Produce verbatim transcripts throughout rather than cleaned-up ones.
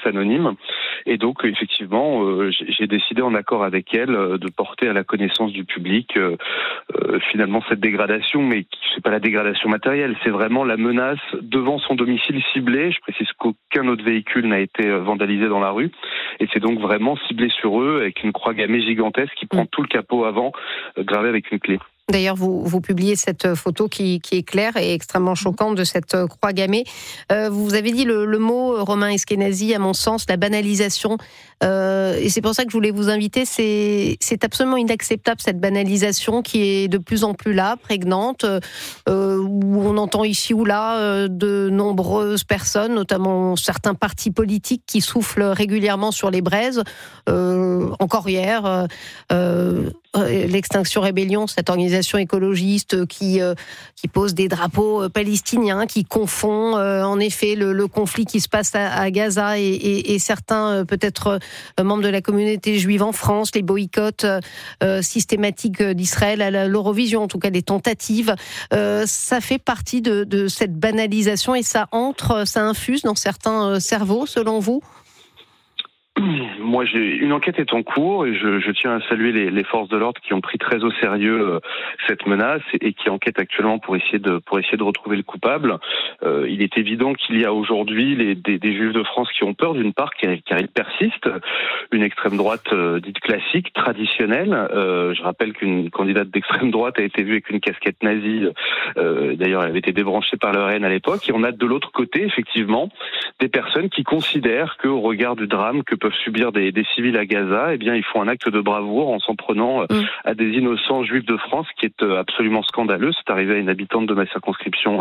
anonyme. Et donc, effectivement, euh, j'ai décidé, en accord avec elle, de porter à la connaissance du public euh, euh, finalement cette dégradation, mais c'est pas la dégradation matérielle, c'est vraiment la menace devant son domicile ciblé. Je précise qu'aucun autre véhicule n'a été vandalisé dans la rue, et c'est donc vraiment ciblé sur eux avec une croix gammée gigantesque qui prend tout le capot avant, euh, gravé avec une clé. D'ailleurs, vous, vous publiez cette photo qui, qui est claire et extrêmement choquante de cette croix gammée. Euh, vous avez dit le, le mot, Romain Eskenazi, à mon sens, la banalisation. Euh, et c'est pour ça que je voulais vous inviter. C'est, c'est absolument inacceptable, cette banalisation qui est de plus en plus là, prégnante, euh, où on entend ici ou là euh, de nombreuses personnes, notamment certains partis politiques, qui soufflent régulièrement sur les braises. Euh, encore hier, euh, euh, l'Extinction Rébellion, cette organisation écologiste qui euh, qui pose des drapeaux palestiniens, qui confond euh, en effet le, le conflit qui se passe à, à Gaza et, et, et certains euh, peut-être euh, membres de la communauté juive en France, les boycotts euh, systématiques d'Israël à l'Eurovision, en tout cas les tentatives. Euh, ça fait partie de, de cette banalisation et ça entre, ça infuse dans certains cerveaux, selon vous ? Moi, j'ai une enquête est en cours et je, je tiens à saluer les, les forces de l'ordre qui ont pris très au sérieux euh, cette menace et, et qui enquêtent actuellement pour essayer de pour essayer de retrouver le coupable. Euh, il est évident qu'il y a aujourd'hui les, des, des juifs de France qui ont peur, d'une part, car, car il persiste une extrême droite euh, dite classique, traditionnelle. Euh, je rappelle qu'une candidate d'extrême droite a été vue avec une casquette nazie. Euh, d'ailleurs, elle avait été débranchée par le R N à l'époque. Et on a de l'autre côté, effectivement, des personnes qui considèrent qu'au regard du drame que peuvent subir des, des civils à Gaza, eh bien, ils font un acte de bravoure en s'en prenant mmh. à des innocents juifs de France, qui est absolument scandaleux. C'est arrivé à une habitante de ma circonscription,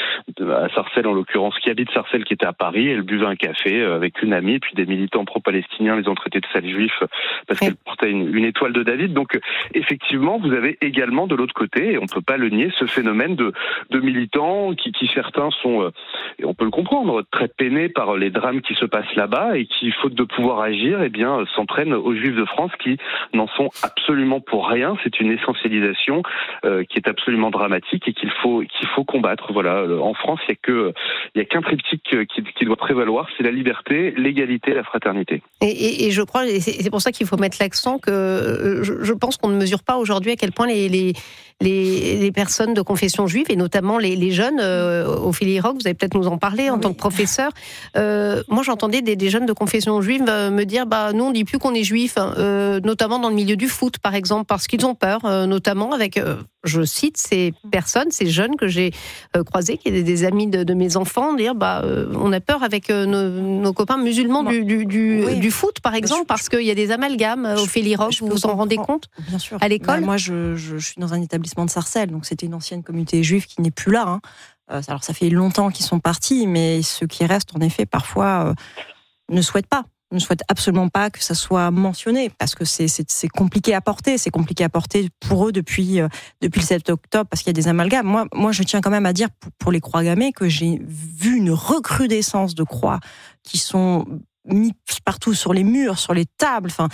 à Sarcelles en l'occurrence, qui habite Sarcelles, qui était à Paris. Elle buvait un café avec une amie, puis des militants pro-palestiniens les ont traités de sales juifs parce mmh. qu'elle portait une, une étoile de David. Donc, effectivement, vous avez également de l'autre côté, et on ne peut pas le nier, ce phénomène de, de militants qui, qui certains sont, et on peut le comprendre, très peinés par les drames qui se passent là-bas et qui, faute de pouvoir agir, eh bien, s'en prennent aux Juifs de France qui n'en sont absolument pour rien. C'est une essentialisation euh, qui est absolument dramatique et qu'il faut qu'il faut combattre. Voilà, en France, il y a que il y a qu'un triptyque qui, qui doit prévaloir, c'est la liberté, l'égalité, la fraternité. Et, et, et je crois, et c'est, c'est pour ça qu'il faut mettre l'accent que je, je pense qu'on ne mesure pas aujourd'hui à quel point les les les, les personnes de confession juive et notamment les, les jeunes euh, Ophélie Roch, vous allez peut-être nous en parler en oui. tant que professeur. Euh, moi, j'entendais des, des jeunes de confession juive euh, me dire, bah nous on dit plus qu'on est juif, hein, euh, notamment dans le milieu du foot par exemple, parce qu'ils ont peur, euh, notamment avec, euh, je cite ces personnes, ces jeunes que j'ai euh, croisés, qui étaient des amis de, de mes enfants, dire bah euh, on a peur avec euh, nos, nos copains musulmans bon. du, du, du, oui. du foot par exemple, je, parce qu'il y a des amalgames. Je, Ophélie Roch, vous vous en rendez compte ? Bien sûr. À l'école ? Bah, moi je, je, je suis dans un établissement de Sarcelles, donc c'était une ancienne communauté juive qui n'est plus là. Hein. Euh, alors ça fait longtemps qu'ils sont partis, mais ceux qui restent en effet parfois euh, ne souhaitent pas. ne souhaite absolument pas que ça soit mentionné parce que c'est, c'est, c'est compliqué à porter. C'est compliqué à porter pour eux depuis, euh, depuis le sept octobre parce qu'il y a des amalgames. Moi, moi, je tiens quand même à dire pour, pour les croix gammées que j'ai vu une recrudescence de croix qui sont mis partout sur les murs, sur les tables. Enfin,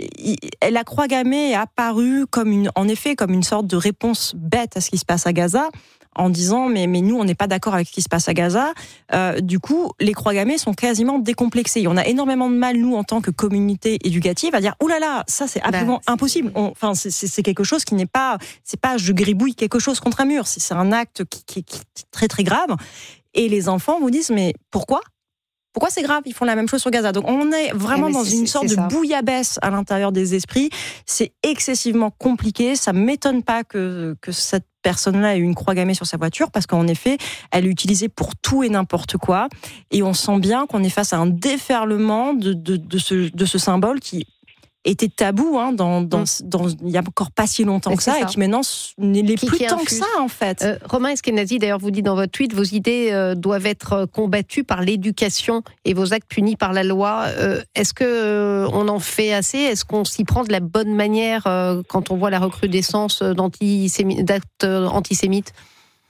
la croix gammée est apparue comme une, en effet, comme une sorte de réponse bête à ce qui se passe à Gaza, en disant mais mais nous on n'est pas d'accord avec ce qui se passe à Gaza. Euh, du coup, les croix gammées sont quasiment décomplexées. Et on a énormément de mal nous en tant que communauté éducative à dire oulala, là là, ça c'est absolument bah, impossible. On, enfin c'est, c'est c'est quelque chose qui n'est pas c'est pas je gribouille quelque chose contre un mur. C'est, c'est un acte qui, qui, qui est très très grave. Et les enfants vous disent mais pourquoi? Pourquoi c'est grave? Ils font la même chose sur Gaza. Donc on est vraiment dans une sorte de bouillabaisse à l'intérieur des esprits. C'est excessivement compliqué. Ça m'étonne pas que que cette personne-là ait une croix gammée sur sa voiture parce qu'en effet, elle est utilisée pour tout et n'importe quoi. Et on sent bien qu'on est face à un déferlement de de de ce de ce symbole qui était tabou hein, dans, dans, mmh. dans, il y a encore pas si longtemps mais que ça, ça et qui maintenant n'est qui, plus qui tant que ça en fait. Euh, Romain Eskenazi, d'ailleurs vous dites dans votre tweet, vos idées euh, doivent être combattues par l'éducation et vos actes punis par la loi. Euh, est-ce que euh, on en fait assez? Est-ce qu'on s'y prend de la bonne manière euh, quand on voit la recrudescence d'actes antisémites?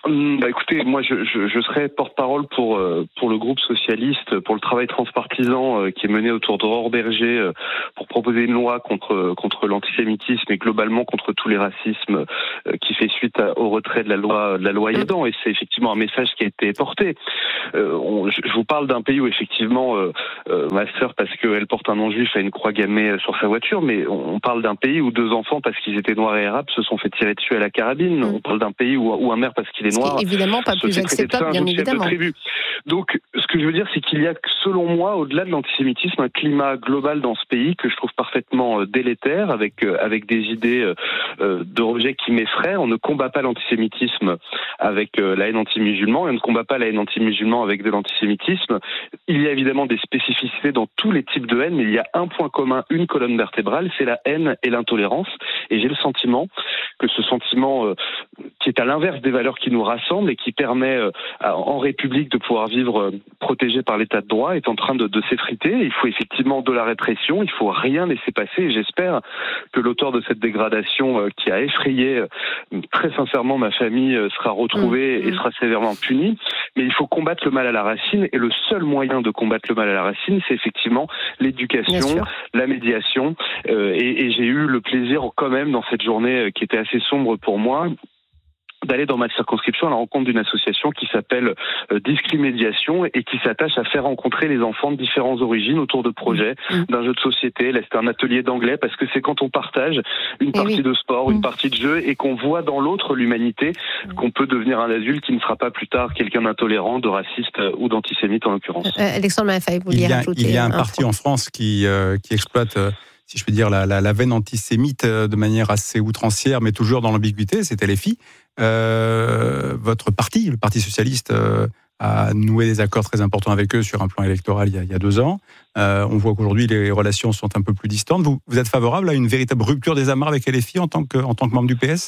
Bah écoutez, moi je, je, je serai porte-parole pour euh, pour le groupe socialiste, pour le travail transpartisan euh, qui est mené autour d'Aurore Berger euh, pour proposer une loi contre contre l'antisémitisme et globalement contre tous les racismes euh, qui fait suite à, au retrait de la loi de la loi Edan. Et c'est effectivement un message qui a été porté. Euh, on, je, je vous parle d'un pays où effectivement euh, euh, ma sœur, parce qu'elle porte un nom juif, a une croix gammée sur sa voiture, mais on, on parle d'un pays où deux enfants, parce qu'ils étaient noirs et arabes, se sont fait tirer dessus à la carabine. Mm. On parle d'un pays où, où un maire, parce qu'il est noir, évidemment pas plus acceptable, bien évidemment. Donc, ce que je veux dire, c'est qu'il y a, selon moi, au-delà de l'antisémitisme, un climat global dans ce pays que je trouve parfaitement délétère, avec avec des idées de rejet qui m'effraient. On ne combat pas l'antisémitisme avec la haine anti-musulman, et on ne combat pas la haine anti-musulman avec de l'antisémitisme. Il y a évidemment des spécificités dans tous les types de haine, mais il y a un point commun, une colonne vertébrale, c'est la haine et l'intolérance. Et j'ai le sentiment que ce sentiment euh, qui est à l'inverse des valeurs qui nous rassemblent et qui permet euh, en République de pouvoir vivre euh, protégé par l'état de droit est en train de, de s'effriter. Il faut effectivement de la répression, il faut rien laisser passer, et j'espère que l'auteur de cette dégradation euh, qui a effrayé euh, très sincèrement ma famille euh, sera retrouvé mmh. et sera sévèrement puni. Mais il faut combattre le mal à la racine, et le seul moyen de combattre le mal à la racine, c'est effectivement l'éducation, la médiation, euh, et, et j'ai eu le plaisir quand même dans cette journée euh, qui était assez sombre pour moi, d'aller dans ma circonscription à la rencontre d'une association qui s'appelle euh, Discrimédiation et qui s'attache à faire rencontrer les enfants de différentes origines autour de projets, mmh. d'un jeu de société. Là, c'était un atelier d'anglais, parce que c'est quand on partage une et partie oui. de sport, mmh. une partie de jeu, et qu'on voit dans l'autre l'humanité, mmh. qu'on peut devenir un adulte qui ne sera pas plus tard quelqu'un d'intolérant, de raciste euh, ou d'antisémite en l'occurrence. Euh, Alexandre Malafaille, vous vouliez rajouter Il y a un, un parti point. en France qui, euh, qui exploite... Euh, si je peux dire, la, la, la veine antisémite de manière assez outrancière, mais toujours dans l'ambiguïté, c'est L F I. Euh, votre parti, le Parti socialiste, euh, a noué des accords très importants avec eux sur un plan électoral il y a, il y a deux ans. Euh, on voit qu'aujourd'hui, les relations sont un peu plus distantes. Vous, vous êtes favorable à une véritable rupture des amarres avec L F I en tant que, en tant que membre du P S ?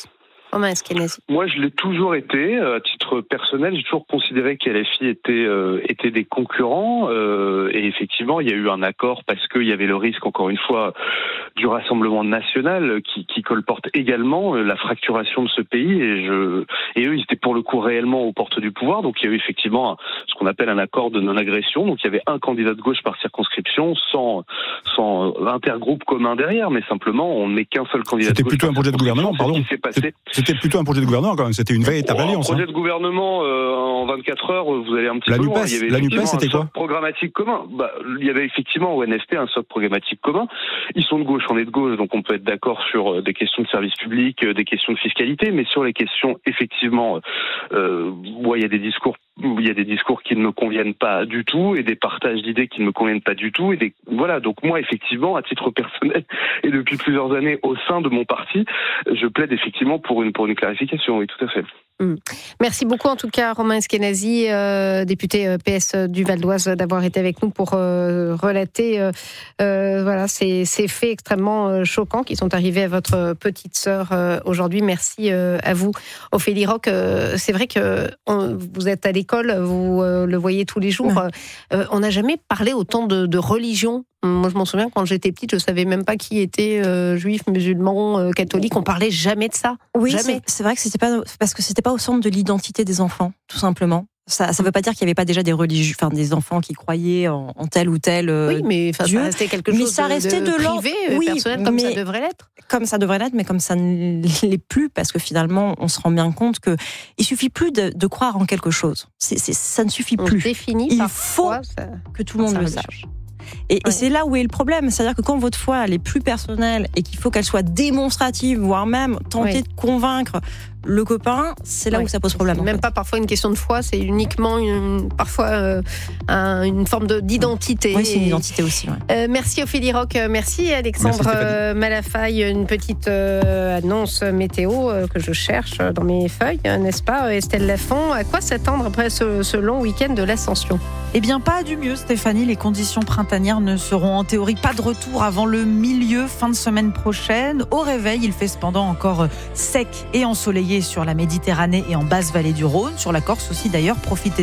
Moi, je l'ai toujours été. À titre personnel, j'ai toujours considéré que L F I était, euh, était des concurrents. Euh, et effectivement, il y a eu un accord parce qu'il y avait le risque, encore une fois, du Rassemblement national qui, qui colporte également la fracturation de ce pays. Et, je, et eux, ils étaient pour le coup réellement aux portes du pouvoir. Donc, il y a eu effectivement un, ce qu'on appelle un accord de non-agression. Donc, il y avait un candidat de gauche par circonscription, sans, sans intergroupe commun derrière, mais simplement, on n'est qu'un seul candidat de gauche. C'était plutôt un projet de gouvernement, pardon. C'était plutôt un projet de gouvernement quand même, c'était une véritable oh, alliance. Un projet hein. de gouvernement euh, en vingt-quatre heures, vous allez un petit la peu Nupes, loin. Il y avait la Nupes, effectivement c'était un quoi socle programmatique commun. Bah, il y avait effectivement au N F P un socle programmatique commun. Ils sont de gauche, on est de gauche, donc on peut être d'accord sur des questions de service public, des questions de fiscalité, mais sur les questions effectivement, euh, ouais, il y a des discours, il y a des discours qui ne me conviennent pas du tout et des partages d'idées qui ne me conviennent pas du tout. Et des, voilà, donc moi effectivement, à titre personnel et depuis plusieurs années au sein de mon parti, je plaide effectivement pour une pour une clarification. Oui, tout à fait. Mmh. Merci beaucoup en tout cas Romain Eskenazi, euh, député euh, P S du Val d'Oise, d'avoir été avec nous pour euh, relater euh, euh, voilà, ces, ces faits extrêmement euh, choquants qui sont arrivés à votre petite sœur euh, aujourd'hui. Merci euh, à vous. Ophélie Roch, euh, c'est vrai que on, vous êtes à l'école, vous euh, le voyez tous les jours. Ouais. Euh, on n'a jamais parlé autant de, de religion. Moi, je m'en souviens, quand j'étais petite, je ne savais même pas qui était euh, juif, musulman, euh, catholique. On parlait jamais de ça. Oui, jamais. C'est, c'est vrai que c'était pas parce que c'était pas au centre de l'identité des enfants, tout simplement. Ça ne veut pas dire qu'il n'y avait pas déjà des religieux, enfin des enfants qui croyaient en, en tel ou tel euh, oui, mais Dieu. Ça restait quelque chose mais ça de, restait de, de privé, oui, personnel, comme ça devrait l'être. Comme ça devrait l'être, mais comme ça ne l'est plus, parce que finalement, on se rend bien compte que il suffit plus de, de croire en quelque chose. C'est, c'est, ça ne suffit on plus. Définit il parfois, faut ça, que tout le monde le sache. Et, ouais. et c'est là où est le problème, c'est-à-dire que quand votre foi elle est plus personnelle et qu'il faut qu'elle soit démonstrative, voire même tenter oui. de convaincre le copain, c'est là oui. où ça pose problème. C'est même fait. pas parfois une question de foi, c'est uniquement une, parfois euh, un, une forme de, d'identité. Oui, c'est une identité aussi. Ouais. Euh, merci Ophélie Roch, merci Alexandre merci, euh, Malafaille. Une petite euh, annonce météo euh, que je cherche dans mes feuilles, n'est-ce pas Estelle Lafont, à quoi s'attendre après ce, ce long week-end de l'Ascension ? Eh bien, pas du mieux, Stéphanie. Les conditions printanières ne seront en théorie pas de retour avant le milieu, fin de semaine prochaine. Au réveil, il fait cependant encore sec et ensoleillé sur la Méditerranée et en basse vallée du Rhône. Sur la Corse aussi, d'ailleurs, profitez-en.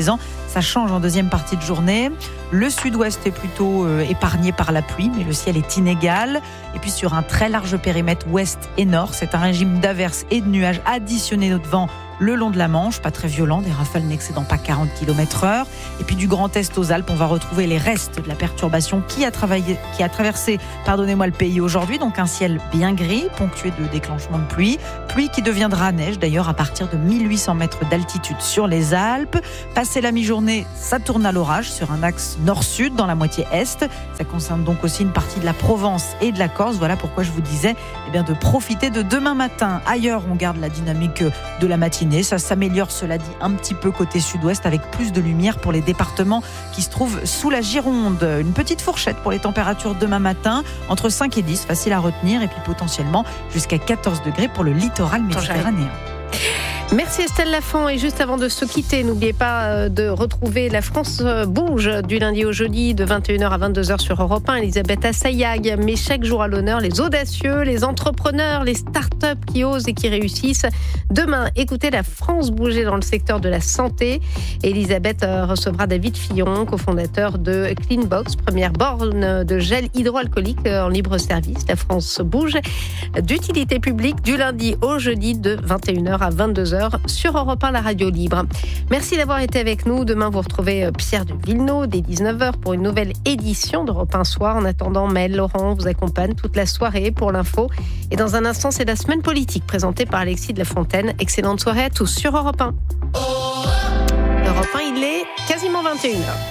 Ça change en deuxième partie de journée. Le sud-ouest est plutôt euh, épargné par la pluie, mais le ciel est inégal. Et puis sur un très large périmètre ouest et nord, c'est un régime d'averses et de nuages additionnés au vent le long de la Manche, pas très violent, des rafales n'excédant pas quarante kilomètres heure. Et puis du Grand Est aux Alpes, on va retrouver les restes de la perturbation qui a, travaillé, qui a traversé pardonnez-moi, le pays aujourd'hui. Donc un ciel bien gris, ponctué de déclenchements de pluie. Pluie qui deviendra neige d'ailleurs à partir de mille huit cents mètres d'altitude sur les Alpes. Passé la mi-journée, ça tourne à l'orage sur un axe nord-sud dans la moitié est. Ça concerne donc aussi une partie de la Provence et de la Corse. Voilà pourquoi je vous disais eh bien, de profiter de demain matin. Ailleurs, on garde la dynamique de la matinée. Ça s'améliore, cela dit, un petit peu côté sud-ouest avec plus de lumière pour les départements qui se trouvent sous la Gironde. Une petite fourchette pour les températures demain matin, entre cinq et dix, facile à retenir, et puis potentiellement jusqu'à quatorze degrés pour le littoral méditerranéen. Merci Estelle Lafont. Et juste avant de se quitter, n'oubliez pas de retrouver La France bouge du lundi au jeudi de vingt et une heures à vingt-deux heures sur Europe un. Elisabeth Assayag met chaque jour à l'honneur les audacieux, les entrepreneurs, les start-up qui osent et qui réussissent. Demain, écoutez La France bouger dans le secteur de la santé. Elisabeth recevra David Fillon, cofondateur de Cleanbox, première borne de gel hydroalcoolique en libre service. La France bouge d'utilité publique du lundi au jeudi de vingt et une heures à vingt-deux heures sur Europe un, la radio libre. Merci d'avoir été avec nous. Demain, vous retrouvez Pierre de Villeneuve dès dix-neuf heures pour une nouvelle édition d'Europe un Soir. En attendant, Maëlle Laurent vous accompagne toute la soirée pour l'info. Et dans un instant, c'est la semaine politique présentée par Alexis de la Fontaine. Excellente soirée à tous sur Europe un. Europe un, il est quasiment vingt et une heures.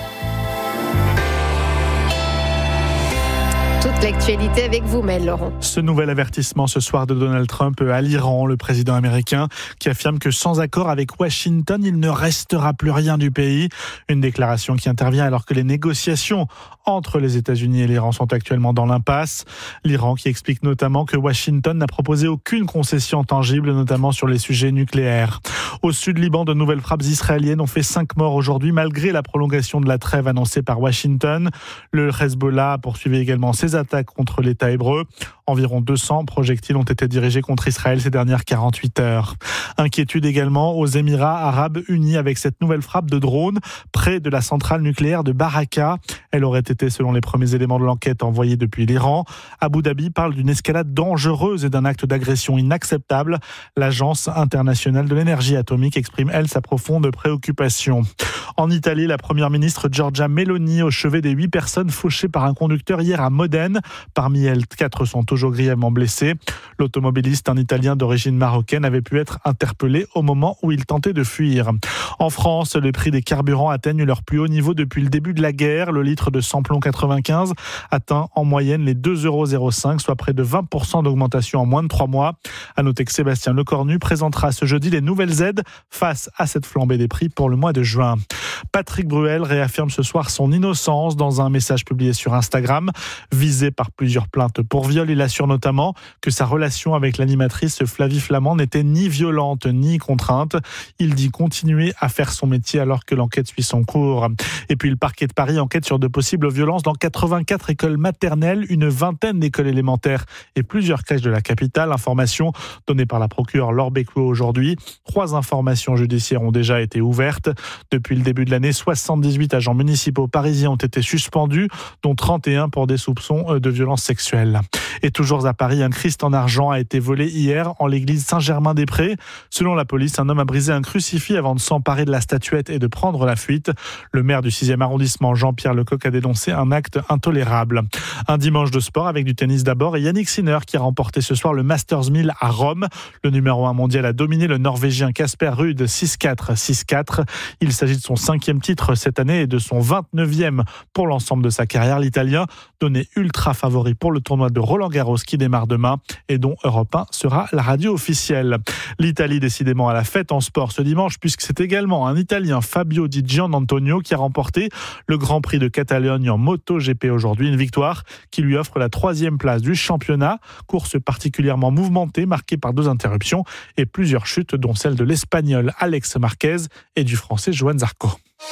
Toute l'actualité avec vous, Maëlle Laurent. Ce nouvel avertissement ce soir de Donald Trump à l'Iran, le président américain, qui affirme que sans accord avec Washington, il ne restera plus rien du pays. Une déclaration qui intervient alors que les négociations entre les États-Unis et l'Iran sont actuellement dans l'impasse. L'Iran qui explique notamment que Washington n'a proposé aucune concession tangible, notamment sur les sujets nucléaires. Au sud Liban, de nouvelles frappes israéliennes ont fait cinq morts aujourd'hui, malgré la prolongation de la trêve annoncée par Washington. Le Hezbollah poursuivait également ses attaques contre l'État hébreu. Environ deux cents projectiles ont été dirigés contre Israël ces dernières quarante-huit heures. Inquiétude également aux Émirats arabes unis avec cette nouvelle frappe de drone près de la centrale nucléaire de Baraka. Elle aurait été, selon les premiers éléments de l'enquête, envoyée depuis l'Iran. Abu Dhabi parle d'une escalade dangereuse et d'un acte d'agression inacceptable. L'Agence internationale de l'énergie atomique exprime, elle, sa profonde préoccupation. En Italie, la première ministre Giorgia Meloni au chevet des huit personnes fauchées par un conducteur hier à Modène. Parmi elles, quatre sont toujours grièvement blessés. L'automobiliste, un Italien d'origine marocaine, avait pu être interpellé au moment où il tentait de fuir. En France, les prix des carburants atteignent leur plus haut niveau depuis le début de la guerre. Le litre de samplon quatre-vingt-quinze atteint en moyenne les deux euros zéro cinq, soit près de vingt pour cent d'augmentation en moins de trois mois. À noter que Sébastien Lecornu présentera ce jeudi les nouvelles aides face à cette flambée des prix pour le mois de juin. Patrick Bruel réaffirme ce soir son innocence dans un message publié sur Instagram. Visé par plusieurs plaintes pour viol, il assure notamment que sa relation avec l'animatrice Flavie Flamand n'était ni violente ni contrainte. Il dit continuer à faire son métier alors que l'enquête suit son cours. Et puis le parquet de Paris enquête sur de possibles violences dans quatre-vingt-quatre écoles maternelles, une vingtaine d'écoles élémentaires et plusieurs crèches de la capitale. Information donnée par la procureure Laure Becquot aujourd'hui. Trois informations judiciaires ont déjà été ouvertes. Depuis le début de l'année, soixante-dix-huit agents municipaux parisiens ont été suspendus, dont trente et un pour des soupçons de violences sexuelles. Et toujours à Paris, un Christ en argent a été volé hier en l'église Saint-Germain-des-Prés. Selon la police, un homme a brisé un crucifix avant de s'emparer de la statuette et de prendre la fuite. Le maire du sixième arrondissement, Jean-Pierre Lecoq, a dénoncé un acte intolérable. Un dimanche de sport avec du tennis d'abord et Yannick Sinner qui a remporté ce soir le Masters mille à Rome. Le numéro un mondial a dominé le Norvégien Casper Ruud six quatre, six quatre. Il s'agit de son cinquième titre cette année et de son vingt-neuvième pour l'ensemble de sa carrière. L'Italien, donné ultra favori pour le tournoi de Roland-Garros qui démarre demain et dont Europe un sera la radio officielle. L'Italie décidément à la fête en sport ce dimanche puisque c'est également un Italien, Fabio Di Gianantonio, qui a remporté le Grand Prix de Catalogne en MotoGP aujourd'hui. Une victoire qui lui offre la troisième place du championnat. Course particulièrement mouvementée, marquée par deux interruptions et plusieurs chutes, dont celle de l'Espagnol Alex Marquez et du Français Johan Zarco.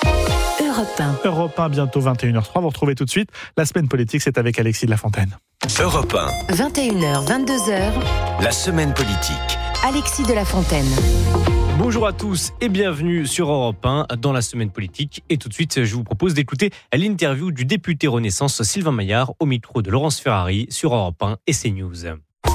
Europe un. Europe un, bientôt vingt et une heures trois. Vous retrouvez tout de suite la semaine politique, c'est avec Alexis de la Fontaine. Europe un. vingt et une heures, vingt-deux heures. La semaine politique. Alexis de la Fontaine. Bonjour à tous et bienvenue sur Europe un dans la semaine politique. Et tout de suite, je vous propose d'écouter l'interview du député Renaissance Sylvain Maillard au micro de Laurence Ferrari sur Europe un et CNews.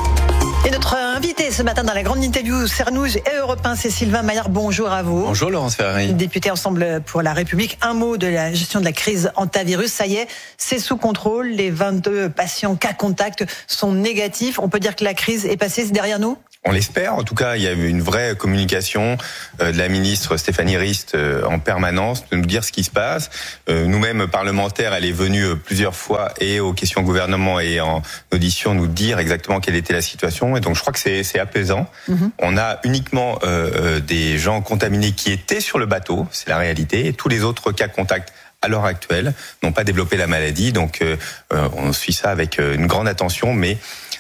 Et notre invité ce matin dans la grande interview CNews et Europe un, c'est Sylvain Maillard. Bonjour à vous. Bonjour Laurence Ferrari. Député Ensemble pour la République. Un mot de la gestion de la crise antivirus. Ça y est, c'est sous contrôle. Les vingt-deux patients cas contact sont négatifs. On peut dire que la crise est passée, c'est derrière nous ? On l'espère. En tout cas, il y a eu une vraie communication de la ministre Stéphanie Rist en permanence, de nous dire ce qui se passe. Nous-mêmes, parlementaires, elle est venue plusieurs fois et aux questions gouvernement et en audition nous dire exactement quelle était la situation. Et donc, je crois que c'est, c'est apaisant. Mm-hmm. On a uniquement euh, des gens contaminés qui étaient sur le bateau, c'est la réalité. Et tous les autres cas contacts à l'heure actuelle n'ont pas développé la maladie. Donc, euh, on suit ça avec une grande attention, mais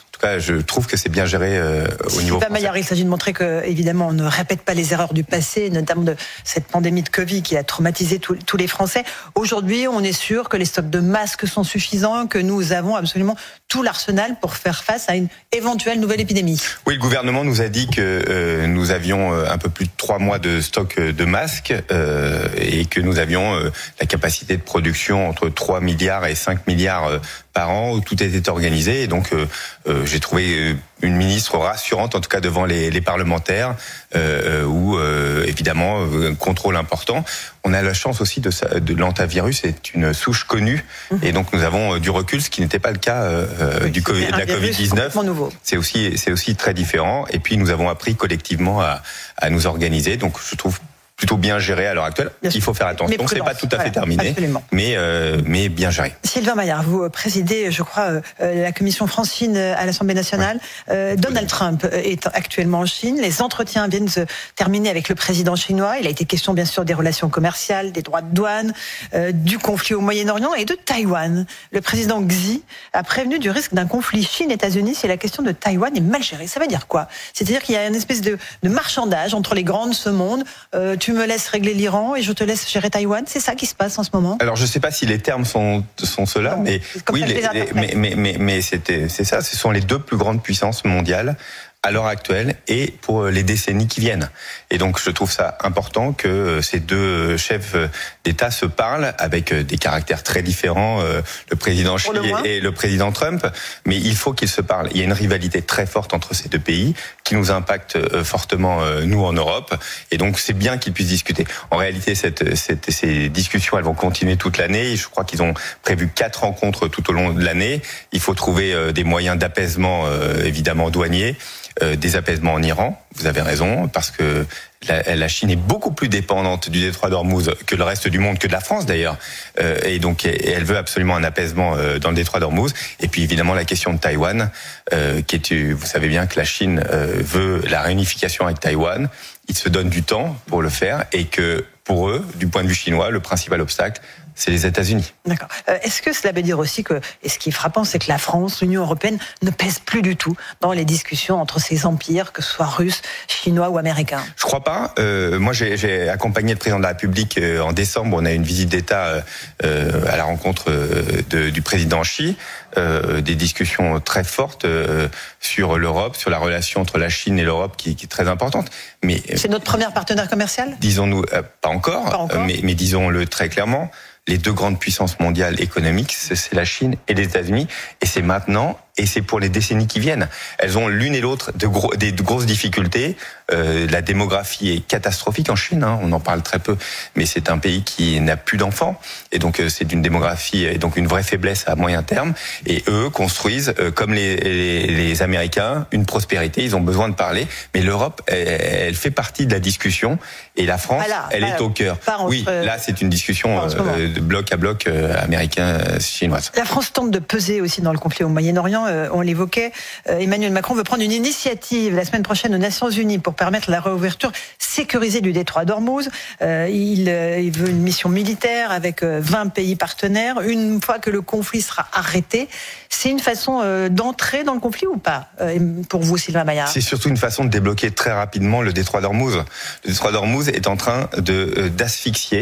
je trouve que c'est bien géré euh, au niveau français. Maillard, il s'agit de montrer que, évidemment, on ne répète pas les erreurs du passé, notamment de cette pandémie de Covid qui a traumatisé tous, tous les Français. Aujourd'hui, on est sûr que les stocks de masques sont suffisants, que nous avons absolument tout l'arsenal pour faire face à une éventuelle nouvelle épidémie. Oui, le gouvernement nous a dit que euh, nous avions un peu plus de trois mois de stock de masques euh, et que nous avions euh, la capacité de production entre trois milliards et cinq milliards euh, par an, où tout était organisé. Et donc, euh, euh, j'ai trouvé une ministre rassurante, en tout cas devant les, les parlementaires, euh, où euh, évidemment un contrôle important. On a la chance aussi de, de l'antivirus, c'est une souche connue, mmh. et donc nous avons du recul, ce qui n'était pas le cas euh, oui, du COVID, de la covid dix-neuf. C'est aussi, c'est aussi très différent. Et puis nous avons appris collectivement à, à nous organiser. Donc je trouve plutôt bien géré à l'heure actuelle. Bien Il faut faire attention, c'est pas tout à fait voilà, terminé, absolument. mais euh, mais bien géré. Sylvain Maillard, vous présidez, je crois, euh, la commission France-Chine à l'Assemblée nationale. Ouais. Euh, Donald Trump est actuellement en Chine. Les entretiens viennent se terminer avec le président chinois. Il a été question, bien sûr, des relations commerciales, des droits de douane, euh, du conflit au Moyen-Orient et de Taïwan. Le président Xi a prévenu du risque d'un conflit Chine-États-Unis si la question de Taïwan est mal gérée. Ça veut dire quoi ? C'est-à-dire qu'il y a une espèce de, de marchandage entre les grands de ce monde. Euh, tu me laisses régler l'Iran et je te laisse gérer Taïwan. C'est ça qui se passe en ce moment. Alors je ne sais pas si les termes sont sont ceux-là, non, mais oui, les, les, mais mais mais mais c'était c'est ça. Ce sont les deux plus grandes puissances mondiales à l'heure actuelle et pour les décennies qui viennent. Et donc je trouve ça important que ces deux chefs d'État se parlent avec des caractères très différents, le président Xi et le président Trump, mais il faut qu'ils se parlent. Il y a une rivalité très forte entre ces deux pays qui nous impacte fortement nous en Europe, et donc c'est bien qu'ils puissent discuter. En réalité, cette, cette, ces discussions, elles vont continuer toute l'année. Je crois qu'ils ont prévu quatre rencontres tout au long de l'année. Il faut trouver des moyens d'apaisement, évidemment douaniers. Euh, des apaisements en Iran, vous avez raison, parce que la, la Chine est beaucoup plus dépendante du détroit d'Ormuz que le reste du monde, que de la France d'ailleurs, euh, et donc et elle veut absolument un apaisement euh, dans le détroit d'Ormuz. Et puis évidemment la question de Taïwan, euh, qui est, vous savez bien que la Chine euh, veut la réunification avec Taïwan. Ils se donnent du temps pour le faire, et que pour eux, du point de vue chinois, le principal obstacle, c'est les États-Unis. D'accord. Euh, est-ce que cela veut dire aussi que, et ce qui est frappant, c'est que la France, l'Union européenne, ne pèse plus du tout dans les discussions entre ces empires, que ce soit russes, chinois ou américains ? Je crois pas. Euh, moi, j'ai, j'ai accompagné le président de la République euh, en décembre. On a eu une visite d'État euh, à la rencontre euh, de, du président Xi. Euh, des discussions très fortes euh, sur l'Europe, sur la relation entre la Chine et l'Europe, qui, qui est très importante. Mais c'est notre premier partenaire commercial ? Disons-nous, euh, pas encore, pas encore. Euh, mais, mais disons-le très clairement. Les deux grandes puissances mondiales économiques, c'est la Chine et les États-Unis, et c'est maintenant, et c'est pour les décennies qui viennent. Elles ont l'une et l'autre de gros, des de grosses difficultés. Euh, la démographie est catastrophique en Chine, hein, on en parle très peu, mais c'est un pays qui n'a plus d'enfants, et donc euh, c'est une démographie et donc une vraie faiblesse à moyen terme. Et eux construisent, euh, comme les, les, les Américains, une prospérité. Ils ont besoin de parler, mais l'Europe, elle, elle fait partie de la discussion, et la France, ah là, elle là, est au cœur. Oui, là c'est une discussion euh, de bloc à bloc euh, américain-chinoise. La France tente de peser aussi dans le conflit au Moyen-Orient. Euh, on l'évoquait. Euh, Emmanuel Macron veut prendre une initiative la semaine prochaine aux Nations Unies pour permettre la réouverture sécurisée du détroit d'Ormuz. Euh, il, euh, il veut une mission militaire avec euh, vingt pays partenaires. Une fois que le conflit sera arrêté, c'est une façon euh, d'entrer dans le conflit ou pas euh, pour vous, Sylvain Maillard ? C'est surtout une façon de débloquer très rapidement le détroit d'Ormuz. Le détroit d'Ormuz est en train de euh, d'asphyxier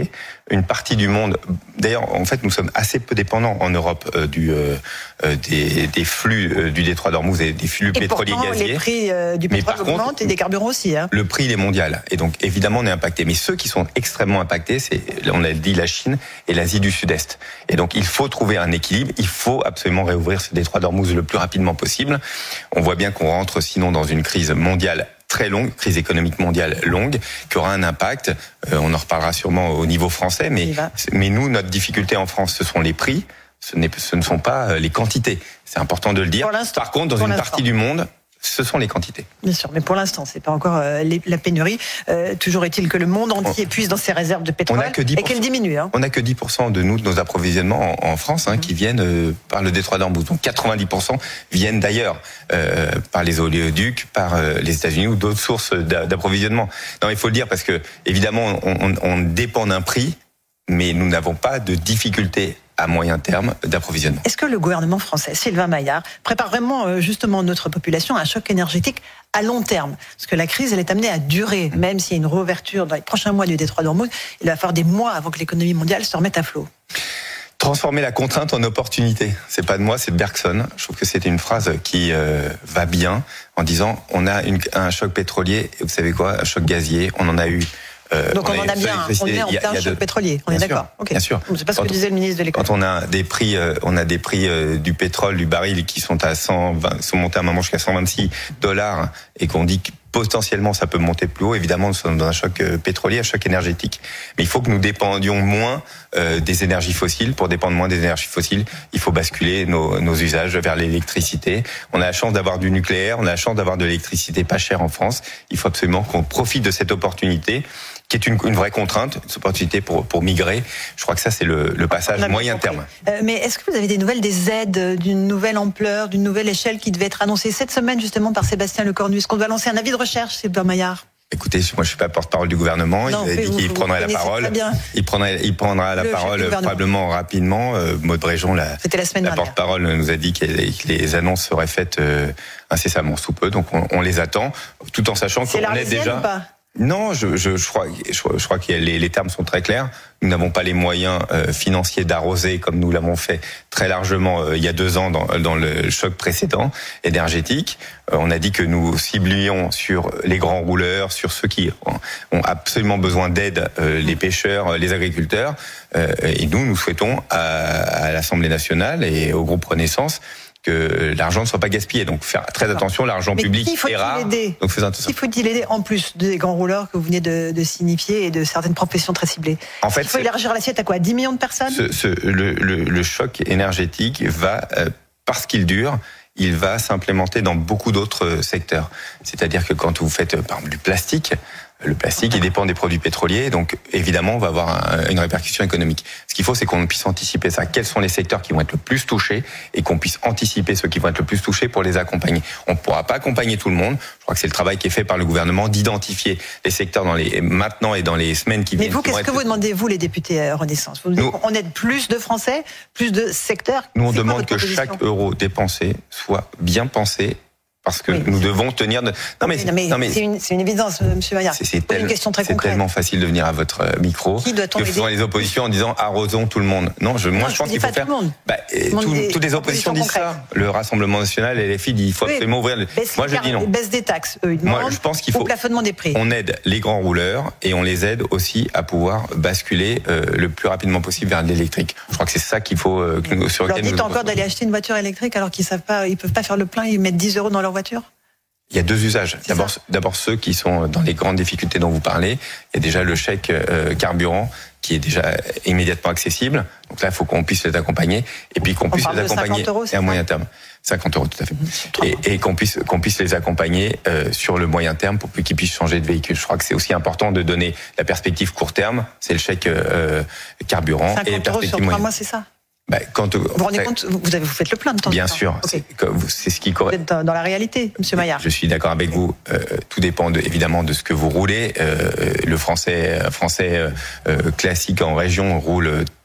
une partie du monde. D'ailleurs, en fait, nous sommes assez peu dépendants en Europe euh, du, euh, des, des flux euh, du détroit d'Ormuz et des flux et pétroliers pourtant, gaziers. Les prix euh, du pétrole augmentent contre, et des carburants aussi. Hein. Le prix il est mondial et donc évidemment on est impacté. Mais ceux qui sont extrêmement impactés, c'est, on a dit, la Chine et l'Asie du Sud-Est. Et donc il faut trouver un équilibre. Il faut absolument réouvrir ce détroit d'Ormuz le plus rapidement possible. On voit bien qu'on rentre sinon dans une crise mondiale très longue, crise économique mondiale longue, qui aura un impact. Euh, on en reparlera sûrement au niveau français, mais, mais nous, notre difficulté en France, ce sont les prix, ce, n'est, ce ne sont pas les quantités. C'est important de le dire. Par contre, dans une l'instant. partie du monde, ce sont les quantités. Bien sûr, mais pour l'instant, c'est pas encore euh, les, la pénurie. Euh, toujours est-il que le monde entier on, puise dans ses réserves de pétrole et qu'elle diminue. Hein. On n'a que dix pour cent de nous, de nos approvisionnements en, en France, hein, mmh. qui viennent euh, par le détroit d'Ormuz. Donc quatre-vingt-dix pour cent viennent d'ailleurs, euh, par les oléoducs, par euh, les États-Unis ou d'autres sources d'approvisionnement. Non, il faut le dire parce que évidemment, on, on, on dépend d'un prix, mais nous n'avons pas de difficulté à moyen terme d'approvisionnement. Est-ce que le gouvernement français, Sylvain Maillard, prépare vraiment justement notre population à un choc énergétique à long terme? Parce que la crise, elle est amenée à durer, même s'il y a une réouverture dans les prochains mois du détroit d'Ormuz, il va falloir des mois avant que l'économie mondiale se remette à flot. Transformer la contrainte en opportunité. C'est pas de moi, c'est de Bergson. Je trouve que c'était une phrase qui euh, va bien en disant on a une, un choc pétrolier et vous savez quoi, un choc gazier, on en a eu. Euh, Donc on, on en a bien, on est en plein choc pétrolier, on est d'accord. Okay. Bien sûr. C'est pas ce que disait le ministre de l'économie. Quand on a des prix, euh, on a des prix euh, du pétrole, du baril qui sont à cent vingt, sont montés à un moment jusqu'à cent vingt-six dollars et qu'on dit que potentiellement ça peut monter plus haut. Évidemment, nous sommes dans un choc euh, pétrolier, un choc énergétique. Mais il faut que nous dépendions moins euh, des énergies fossiles. Pour dépendre moins des énergies fossiles, il faut basculer nos, nos usages vers l'électricité. On a la chance d'avoir du nucléaire, on a la chance d'avoir de l'électricité pas chère en France. Il faut absolument qu'on profite de cette opportunité qui est une, une vraie contrainte, une opportunité pour, pour migrer. Je crois que ça, c'est le, le passage moyen terme. Euh, mais est-ce que vous avez des nouvelles des aides d'une nouvelle ampleur, d'une nouvelle échelle qui devait être annoncée cette semaine justement par Sébastien Lecornu? Est-ce qu'on doit lancer un avis de recherche, Sylvain Maillard? Écoutez, moi je suis pas porte-parole du gouvernement. Non, il a dit qu'il prendrait la parole. Il prendrait, il prendra la parole probablement rapidement. Euh, Maud Bréjon, la, la, la porte-parole, nous a dit que les annonces seraient faites euh, incessamment sous peu. Donc on, on les attend, tout en sachant qu'on est déjà. Ou pas Non, je, je, je crois, je, je crois que les, les termes sont très clairs. Nous n'avons pas les moyens euh, financiers d'arroser comme nous l'avons fait très largement euh, il y a deux ans dans, dans le choc précédent énergétique. Euh, on a dit que nous ciblions sur les grands rouleurs, sur ceux qui ont, ont absolument besoin d'aide, euh, les pêcheurs, les agriculteurs. Euh, et nous, nous souhaitons à, à l'Assemblée nationale et au groupe Renaissance que l'argent ne soit pas gaspillé. Donc faire très attention, l'argent Mais public qui faut-il est rare. Aider donc faisons attention. Qui faut-il aider en plus des grands rouleurs que vous venez de, de signifier et de certaines professions très ciblées? En fait, il faut élargir l'assiette à quoi? dix millions de personnes? ce, ce, le, le, le choc énergétique va, euh, parce qu'il dure, il va s'implémenter dans beaucoup d'autres secteurs. C'est-à-dire que quand vous faites par exemple du plastique, le plastique, il dépend des produits pétroliers, donc évidemment, on va avoir un, une répercussion économique. Ce qu'il faut, c'est qu'on puisse anticiper ça. Quels sont les secteurs qui vont être le plus touchés et qu'on puisse anticiper ceux qui vont être le plus touchés pour les accompagner. On ne pourra pas accompagner tout le monde. Je crois que c'est le travail qui est fait par le gouvernement d'identifier les secteurs dans les maintenant et dans les semaines qui viennent. Mais vous, qu'est-ce que vous demandez, vous, les députés Renaissance? Vous nous, on aide plus de Français, plus de secteurs? Nous, on demande que chaque euro dépensé soit bien pensé. Parce que oui, nous devons tenir de... Non mais, non mais, non mais c'est, une, c'est une évidence, Monsieur Maillard. C'est, c'est, tel, une question très c'est concrète. tellement facile de venir à votre micro Qui doit-on que font les oppositions en disant arrosons tout le monde. Non, je, moi non, je, je pense qu'il faut faire. Tout le monde. Bah, tout, des, toutes les oppositions disent concrètes. Ça. Le Rassemblement national et les filles disent il faut oui, absolument ouvrir. Baisse moi je dis non. Baisse des taxes. Eux, ils moi je pense qu'il faut. Au plafonnement des prix. On aide les grands rouleurs et on les aide aussi à pouvoir basculer euh, le plus rapidement possible vers l'électrique. Je crois que c'est ça qu'il faut euh, que nous, sur lequel nous. Leur dites encore d'aller acheter une voiture électrique alors qu'ils savent pas, ils peuvent pas faire le plein, ils mettent dix euros dans leur voiture. Il y a deux usages. D'abord, d'abord ceux qui sont dans les grandes difficultés dont vous parlez. Il y a déjà le chèque euh, carburant qui est déjà immédiatement accessible. Donc là, il faut qu'on puisse les accompagner et puis qu'on On puisse les accompagner euros, et à moyen terme. cinquante euros, tout à fait. Mmh, et, et qu'on puisse qu'on puisse les accompagner euh, sur le moyen terme pour qu'ils puissent changer de véhicule. Je crois que c'est aussi important de donner la perspective court terme. C'est le chèque euh, carburant et les perspectives sur trois mois, c'est ça. Bah, quand, vous vous rendez compte, vous, avez, vous faites le plein de temps. Bien de temps. sûr, okay. c'est, c'est ce qui correspond. Vous êtes dans la réalité, Monsieur Maillard. Je suis d'accord avec vous. Euh, tout dépend de, évidemment de ce que vous roulez. Euh, le français, français euh, classique en région roule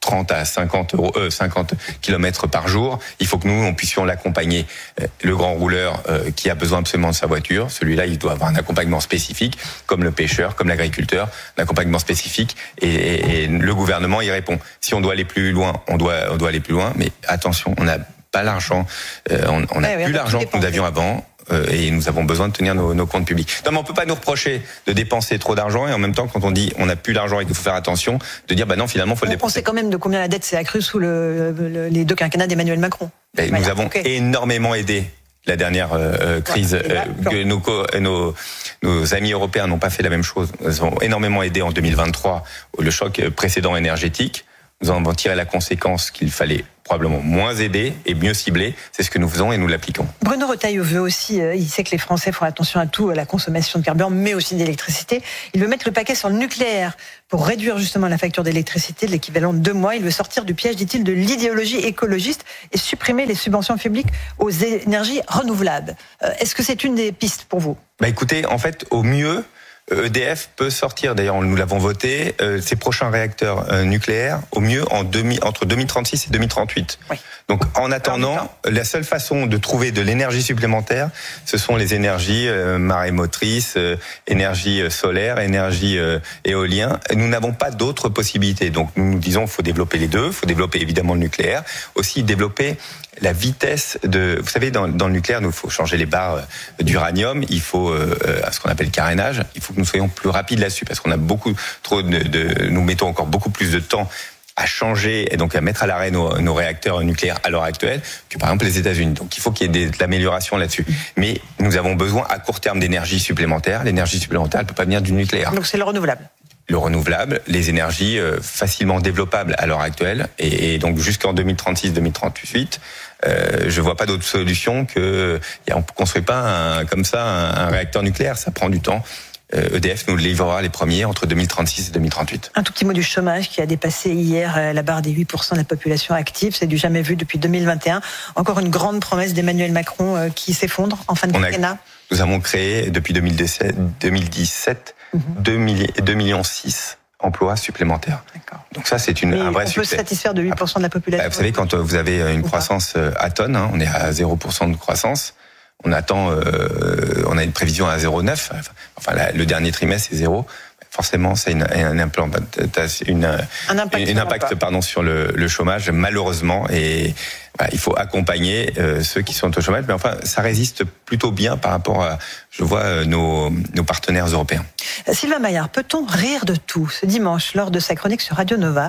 trente à cinquante euros, euh, cinquante kilomètres par jour. Il faut que nous, on puissions l'accompagner. Le grand rouleur euh, qui a besoin absolument de sa voiture, celui-là, il doit avoir un accompagnement spécifique, comme le pêcheur, comme l'agriculteur, un accompagnement spécifique. Et, et, et le gouvernement y répond. Si on doit aller plus loin, on doit, on doit aller plus loin. Mais attention, on n'a pas l'argent, euh, on n'a ouais, plus l'argent que nous avions avant. Euh, et nous avons besoin de tenir nos, nos comptes publics. Non, mais on peut pas nous reprocher de dépenser trop d'argent et en même temps, quand on dit on n'a plus d'argent et qu'il faut faire attention, de dire bah non, finalement, il faut le dépenser. On sait quand même de combien la dette s'est accrue sous le, le, les deux quinquennats d'Emmanuel Macron. Et nous avons okay. énormément aidé la dernière euh, crise. Ouais, là, euh, que nos, nos, nos amis européens n'ont pas fait la même chose. Ils ont énormément aidé en deux mille vingt-trois le choc précédent énergétique. Nous en avons tiré la conséquence qu'il fallait probablement moins aider et mieux cibler. C'est ce que nous faisons et nous l'appliquons. Bruno Retailleau veut aussi, euh, il sait que les Français font attention à tout, à la consommation de carburant, mais aussi d'électricité. Il veut mettre le paquet sur le nucléaire pour réduire justement la facture d'électricité de l'équivalent de deux mois. Il veut sortir du piège, dit-il, de l'idéologie écologiste et supprimer les subventions publiques aux énergies renouvelables. Euh, est-ce que c'est une des pistes pour vous ? Bah écoutez, en fait, au mieux, E D F peut sortir, d'ailleurs nous l'avons voté, euh, ses prochains réacteurs euh, nucléaires au mieux en demi, entre deux mille trente-six et deux mille trente-huit. Oui. Donc en attendant, la seule façon de trouver de l'énergie supplémentaire, ce sont les énergies euh, marémotrices, euh, énergie solaire, énergie euh, éolien. Nous n'avons pas d'autres possibilités. Donc nous nous disons qu'il faut développer les deux, il faut développer évidemment le nucléaire, aussi développer la vitesse de... Vous savez, dans, dans le nucléaire, il faut changer les barres d'uranium, il faut euh, ce qu'on appelle le carénage, il faut que nous soyons plus rapides là-dessus, parce qu'on a beaucoup trop de, de... Nous mettons encore beaucoup plus de temps à changer et donc à mettre à l'arrêt nos, nos réacteurs nucléaires à l'heure actuelle que par exemple les États-Unis. Donc il faut qu'il y ait de l'amélioration là-dessus. Mais nous avons besoin à court terme d'énergie supplémentaire. L'énergie supplémentaire, elle peut pas venir du nucléaire. Donc c'est le renouvelable. Le renouvelable, les énergies euh, facilement développables à l'heure actuelle, et, et donc jusqu'en deux mille trente-six deux mille trente-huit, euh, je vois pas d'autre solution que on ne construit pas un, comme ça un, un réacteur nucléaire, ça prend du temps. E D F nous livrera les premiers entre deux mille trente-six et deux mille trente-huit. Un tout petit mot du chômage qui a dépassé hier la barre des huit pour cent de la population active. C'est du jamais vu depuis deux mille vingt et un. Encore une grande promesse d'Emmanuel Macron qui s'effondre en fin de quinquennat. Nous avons créé depuis deux mille dix-sept, deux mille dix-sept mmh. deux millions six emplois supplémentaires. D'accord. Donc ça, c'est une, un vrai on succès. On peut se satisfaire de huit pour cent de la population. Bah, vous savez, quand vous avez une croissance à tonne, hein, on est à zéro pour cent de croissance. On attend, euh, on a une prévision à zéro virgule neuf. Enfin, la, le dernier trimestre c'est zéro. Forcément, c'est une, un, implant, une, un impact, une impact pardon, sur le, le chômage, malheureusement. Et bah, il faut accompagner euh, ceux qui sont au chômage. Mais enfin, ça résiste plutôt bien par rapport à, je vois, nos, nos partenaires européens. Sylvain Maillard, peut-on rire de tout ? Ce dimanche, lors de sa chronique sur Radio Nova,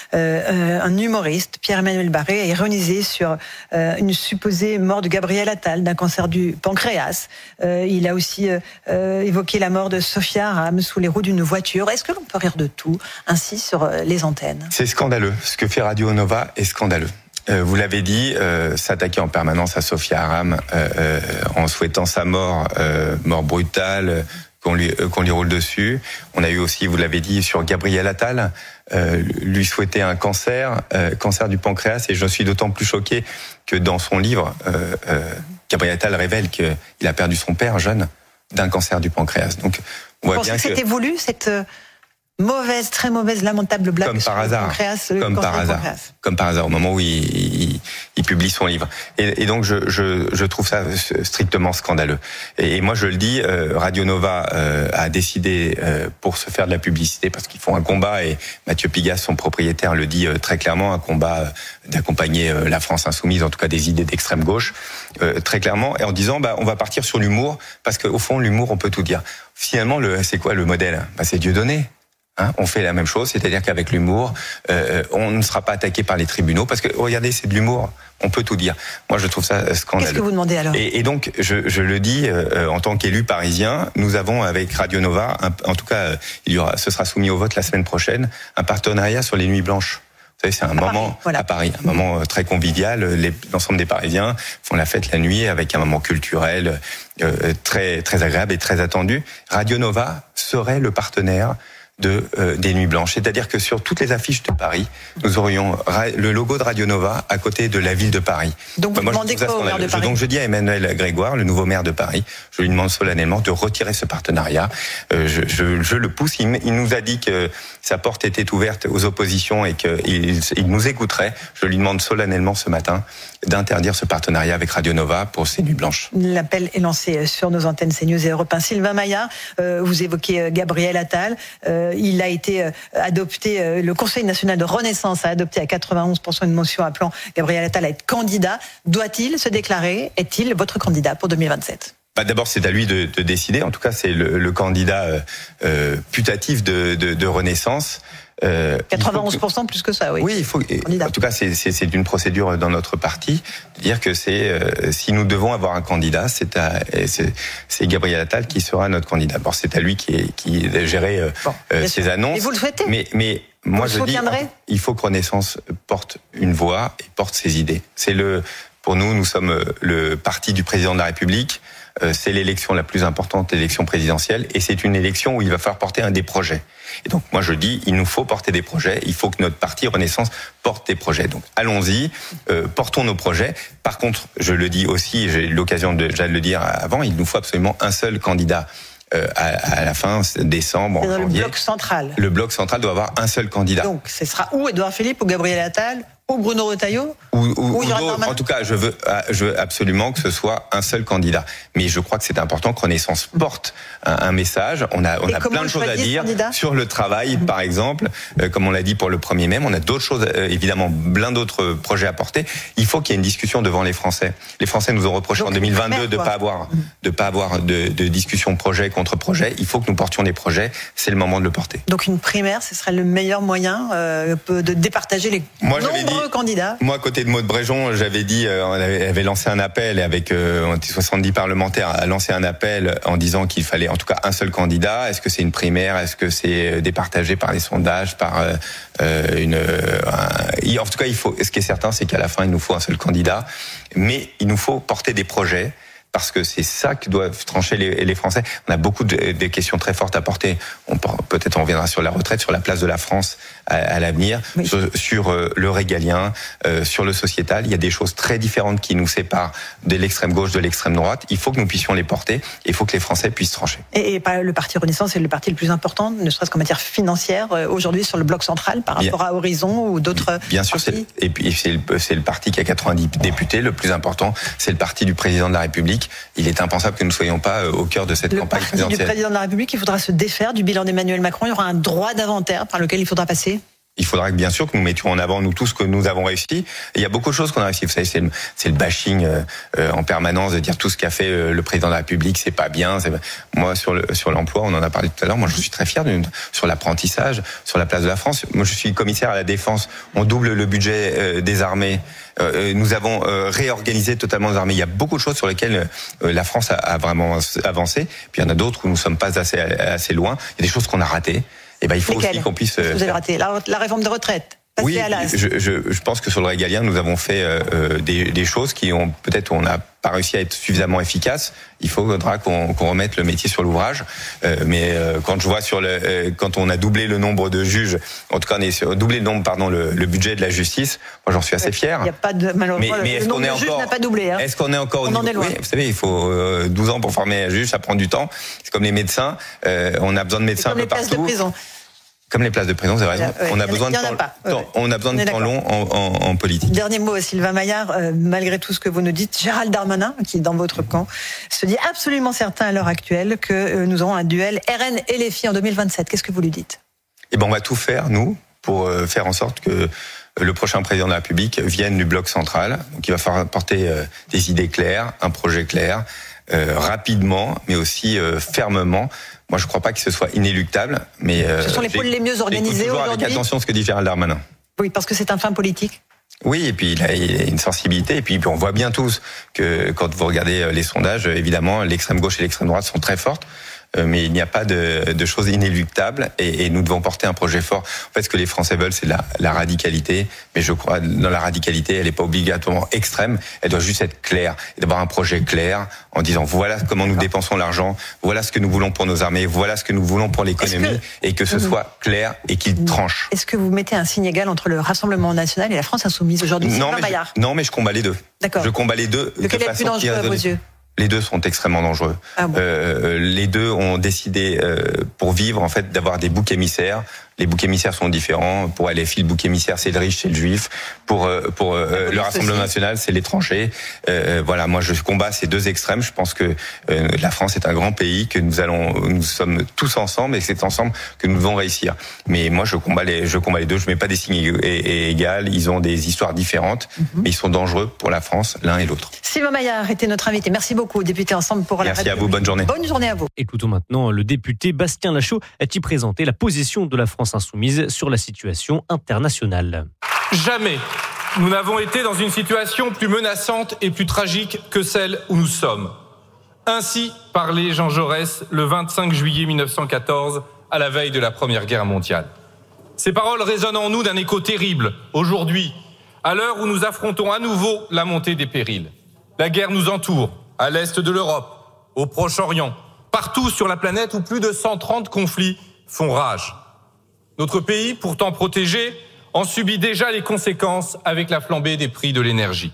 euh, un humoriste, Pierre-Emmanuel Barré, a ironisé sur euh, une supposée mort de Gabriel Attal d'un cancer du pancréas. Euh, il a aussi euh, évoqué la mort de Sophia Aram sous les roues d'une voiture. Est-ce que l'on peut rire de tout, ainsi sur les antennes ? C'est scandaleux. Ce que fait Radio Nova est scandaleux. Euh, vous l'avez dit, euh, s'attaquer en permanence à Sophia Aram euh, euh, en souhaitant sa mort, euh, mort brutale, qu'on lui, euh, qu'on lui roule dessus. On a eu aussi, vous l'avez dit, sur Gabriel Attal, euh, lui souhaiter un cancer, euh, cancer du pancréas. Et je suis d'autant plus choqué que dans son livre, euh, euh, Gabriel Attal révèle qu'il a perdu son père jeune d'un cancer du pancréas. Donc, on voit bien que c'était voulu, cette mauvaise, très mauvaise, lamentable blague comme par hasard, pancréas, comme par hasard, comme par hasard, au moment où il, il, il publie son livre. Et, et donc, je, je, je trouve ça strictement scandaleux. Et, et moi, je le dis, euh, Radio Nova euh, a décidé euh, pour se faire de la publicité, parce qu'ils font un combat, et Mathieu Pigasse, son propriétaire, le dit euh, très clairement, un combat euh, d'accompagner euh, la France insoumise, en tout cas des idées d'extrême gauche, euh, très clairement, et en disant, bah, on va partir sur l'humour, parce qu'au fond, l'humour, on peut tout dire. Finalement, le, c'est quoi le modèle ? Bah, c'est Dieudonné. Hein, on fait la même chose, c'est-à-dire qu'avec l'humour, euh, on ne sera pas attaqué par les tribunaux, parce que regardez, c'est de l'humour, on peut tout dire. Moi, je trouve ça scandaleux. Qu'est-ce que vous demandez alors ? et, et donc, je, je le dis euh, en tant qu'élu parisien, nous avons avec Radio Nova, un, en tout cas, il y aura, ce sera soumis au vote la semaine prochaine, un partenariat sur les nuits blanches. Vous savez, c'est un à moment Paris, voilà. à Paris, un moment très convivial. Les, l'ensemble des Parisiens font la fête la nuit avec un moment culturel euh, très très agréable et très attendu. Radio Nova serait le partenaire de euh, des Nuits Blanches. C'est-à-dire que sur toutes les affiches de Paris, nous aurions le logo de Radio Nova à côté de la ville de Paris. Donc vous Moi, demandez quoi au maire de Paris ? Donc je dis à Emmanuel Grégoire, le nouveau maire de Paris, je lui demande solennellement de retirer ce partenariat. Euh, je, je, je le pousse. Il, il nous a dit que sa porte était ouverte aux oppositions et qu'il il nous écouterait. Je lui demande solennellement ce matin d'interdire ce partenariat avec Radio Nova pour ces Nuits Blanches. L'appel est lancé sur nos antennes CNews et Europe un. Sylvain Maillard, euh, vous évoquez Gabriel Attal. Euh, il a été adopté, euh, le Conseil national de Renaissance a adopté à quatre-vingt-onze pour cent une motion appelant Gabriel Attal à être candidat. Doit-il se déclarer ? Est-il votre candidat pour deux mille vingt-sept ? Bah d'abord, c'est à lui de, de décider. En tout cas, c'est le, le candidat euh, euh, putatif de, de, de Renaissance. Euh, quatre-vingt-onze pour cent que... plus que ça, oui. Oui, il faut. En tout cas, c'est, c'est, c'est une procédure dans notre parti de dire que c'est euh, si nous devons avoir un candidat, c'est, à, c'est, c'est Gabriel Attal qui sera notre candidat. Bon, c'est à lui qui est, qui est géré euh, bon, euh, ces annonces. Et vous le souhaitez ? Mais, mais moi, vous je dis, il faut que Renaissance porte une voix et porte ses idées. C'est le, pour nous, nous sommes le parti du président de la République. C'est l'élection la plus importante, l'élection présidentielle, et c'est une élection où il va falloir porter un des projets. Et donc moi je dis, il nous faut porter des projets, il faut que notre parti Renaissance porte des projets. Donc allons-y, euh, portons nos projets. Par contre, je le dis aussi, j'ai eu l'occasion de, déjà de le dire avant, il nous faut absolument un seul candidat. Euh, à, à la fin décembre, c'est en dans janvier. Le bloc central. Le bloc central doit avoir un seul candidat. Donc ce sera ou Édouard Philippe ou Gabriel Attal ou Bruno Retailleau ou, ou, ou d'autres. En tout cas, je veux, je veux absolument que ce soit un seul candidat. Mais je crois que c'est important que Renaissance porte un, un message. On a, on a plein de choses à dire sur le travail, mmh. par exemple, euh, comme on l'a dit pour le premier mai. On a d'autres choses, euh, évidemment, plein d'autres projets à porter. Il faut qu'il y ait une discussion devant les Français. Les Français nous ont reproché Donc, en deux mille vingt-deux de pas avoir, mmh. de pas avoir de, de discussion projet contre projet. Il faut que nous portions des projets. C'est le moment de le porter. Donc une primaire, ce serait le meilleur moyen euh, de départager les Moi, nombreux candidats. Moi, à côté de Maud Bréjon, j'avais dit, euh, on avait, avait lancé un appel avec euh, on était soixante-dix parlementaires, a lancé un appel en disant qu'il fallait en tout cas un seul candidat. Est-ce que c'est une primaire ? Est-ce que c'est départagé par les sondages, par euh, une un... En tout cas, il faut. Ce qui est certain, c'est qu'à la fin, il nous faut un seul candidat, mais il nous faut porter des projets. Parce que c'est ça que doivent trancher les, les Français. On a beaucoup de, de questions très fortes à porter. On, peut-être on reviendra sur la retraite, sur la place de la France à, à l'avenir, oui. sur, sur euh, le régalien, euh, sur le sociétal. Il y a des choses très différentes qui nous séparent de l'extrême gauche, de l'extrême droite. Il faut que nous puissions les porter. Et il faut que les Français puissent trancher. Et, et le Parti Renaissance est le parti le plus important, ne serait-ce qu'en matière financière, aujourd'hui sur le bloc central par rapport bien, à Horizon ou d'autres. Bien sûr, c'est, et puis c'est le, c'est le parti qui a quatre-vingt-dix députés. Le plus important, c'est le parti du président de la République. Il est impensable que nous ne soyons pas au cœur de cette le campagne présidentielle. Le parti du président de la République, il faudra se défaire du bilan d'Emmanuel Macron. Il y aura un droit d'inventaire par lequel il faudra passer. Il faudra bien sûr que nous mettions en avant nous tout ce que nous avons réussi. Et il y a beaucoup de choses qu'on a réussi. Vous savez, c'est le, c'est le bashing euh, en permanence de dire tout ce qu'a fait euh, le président de la République, c'est pas bien. C'est... Moi, sur le sur l'emploi, on en a parlé tout à l'heure. Moi, je suis très fier de, sur l'apprentissage, sur la place de la France. Moi, je suis commissaire à la défense. On double le budget euh, des armées. Euh, nous avons euh, réorganisé totalement les armées. Il y a beaucoup de choses sur lesquelles euh, la France a, a vraiment avancé. Puis il y en a d'autres où nous sommes pas assez assez loin. Il y a des choses qu'on a ratées. Et ben il faut Lesquelles aussi qu'on puisse. Vous avez raté la, la réforme de retraite. Oui, je, je, je pense que sur le régalien, nous avons fait euh, des, des choses qui ont peut-être on n'a pas réussi à être suffisamment efficaces. Il faudra qu'on, qu'on remette le métier sur l'ouvrage. Euh, mais euh, quand je vois sur le, euh, quand on a doublé le nombre de juges, en tout cas on est sur, doublé le nombre, pardon, le, le budget de la justice. Moi, j'en suis assez fier. Il n'y a pas de malheureusement. Mais, mais le nombre de juges n'a pas doublé. Hein. Est-ce qu'on est encore on au niveau, en est loin. Oui, vous savez, il faut euh, douze ans pour former un juge, ça prend du temps. C'est comme les médecins. Euh, on a besoin de médecins un peu partout. C'est comme les places de prison. Comme les places de prison, vous avez raison. Ouais, on a besoin de temps, temps, on a besoin de temps long en, en, en politique. Dernier mot, Sylvain Maillard. Euh, malgré tout ce que vous nous dites, Gérald Darmanin, qui est dans votre camp, se dit absolument certain à l'heure actuelle que euh, nous aurons un duel R N et les filles en deux mille vingt-sept. Qu'est-ce que vous lui dites ? Eh ben, on va tout faire nous pour euh, faire en sorte que le prochain président de la République vienne du bloc central. Donc, il va falloir porter euh, des idées claires, un projet clair, euh, rapidement, mais aussi euh, fermement. Moi, je ne crois pas que ce soit inéluctable, mais euh, ce sont les pôles les mieux organisés aujourd'hui. Avec attention ce que dit Gérald Darmanin. Oui, parce que c'est un fin politique. Oui, et puis il a, il a une sensibilité, et puis on voit bien tous que quand vous regardez les sondages, évidemment, l'extrême gauche et l'extrême droite sont très fortes. mais il n'y a pas de, de choses inéluctables et, et nous devons porter un projet fort. En fait, ce que les Français veulent, c'est la, la radicalité, mais je crois dans la radicalité, elle n'est pas obligatoirement extrême, elle doit juste être claire, et d'avoir un projet clair en disant voilà comment nous dépensons l'argent, voilà ce que nous voulons pour nos armées, voilà ce que nous voulons pour l'économie, que... et que ce soit clair et qu'il tranche. Est-ce que vous mettez un signe égal entre le Rassemblement national et la France insoumise aujourd'hui? Non, mais je, non, mais je combats les deux. D'accord. Je combats les deux. Lequel est le plus dangereux à vos yeux? Les deux sont extrêmement dangereux. Ah bon. euh, les deux ont décidé, euh, pour vivre, en fait, d'avoir des boucs émissaires. Les boucs émissaires sont différents. Pour L F I, le bouc émissaire, c'est le riche, c'est le juif. Pour euh, pour euh, le Rassemblement national, c'est l'étranger. Euh, voilà, moi, je combats ces deux extrêmes. Je pense que euh, la France est un grand pays, que nous allons, nous sommes tous ensemble, et c'est ensemble que nous devons réussir. Mais moi, je combats les, je combats les deux. Je mets pas des signes égaux. Ils ont des histoires différentes, mm-hmm. mais ils sont dangereux pour la France, l'un et l'autre. Sylvain Maillard était notre invité. Merci beaucoup, député Ensemble pour la Merci à vous. Bonne journée. Bonne journée à vous. Écoutons maintenant le député Bastien Lachaud qui présentait la position de la France insoumise sur la situation internationale. Jamais nous n'avons été dans une situation plus menaçante et plus tragique que celle où nous sommes. Ainsi parlait Jean Jaurès le vingt-cinq juillet mille neuf cent quatorze, à la veille de la Première Guerre mondiale. Ces paroles résonnent en nous d'un écho terrible, aujourd'hui, à l'heure où nous affrontons à nouveau la montée des périls. La guerre nous entoure, à l'est de l'Europe, au Proche-Orient, partout sur la planète où plus de cent trente conflits font rage. Notre pays, pourtant protégé, en subit déjà les conséquences avec la flambée des prix de l'énergie.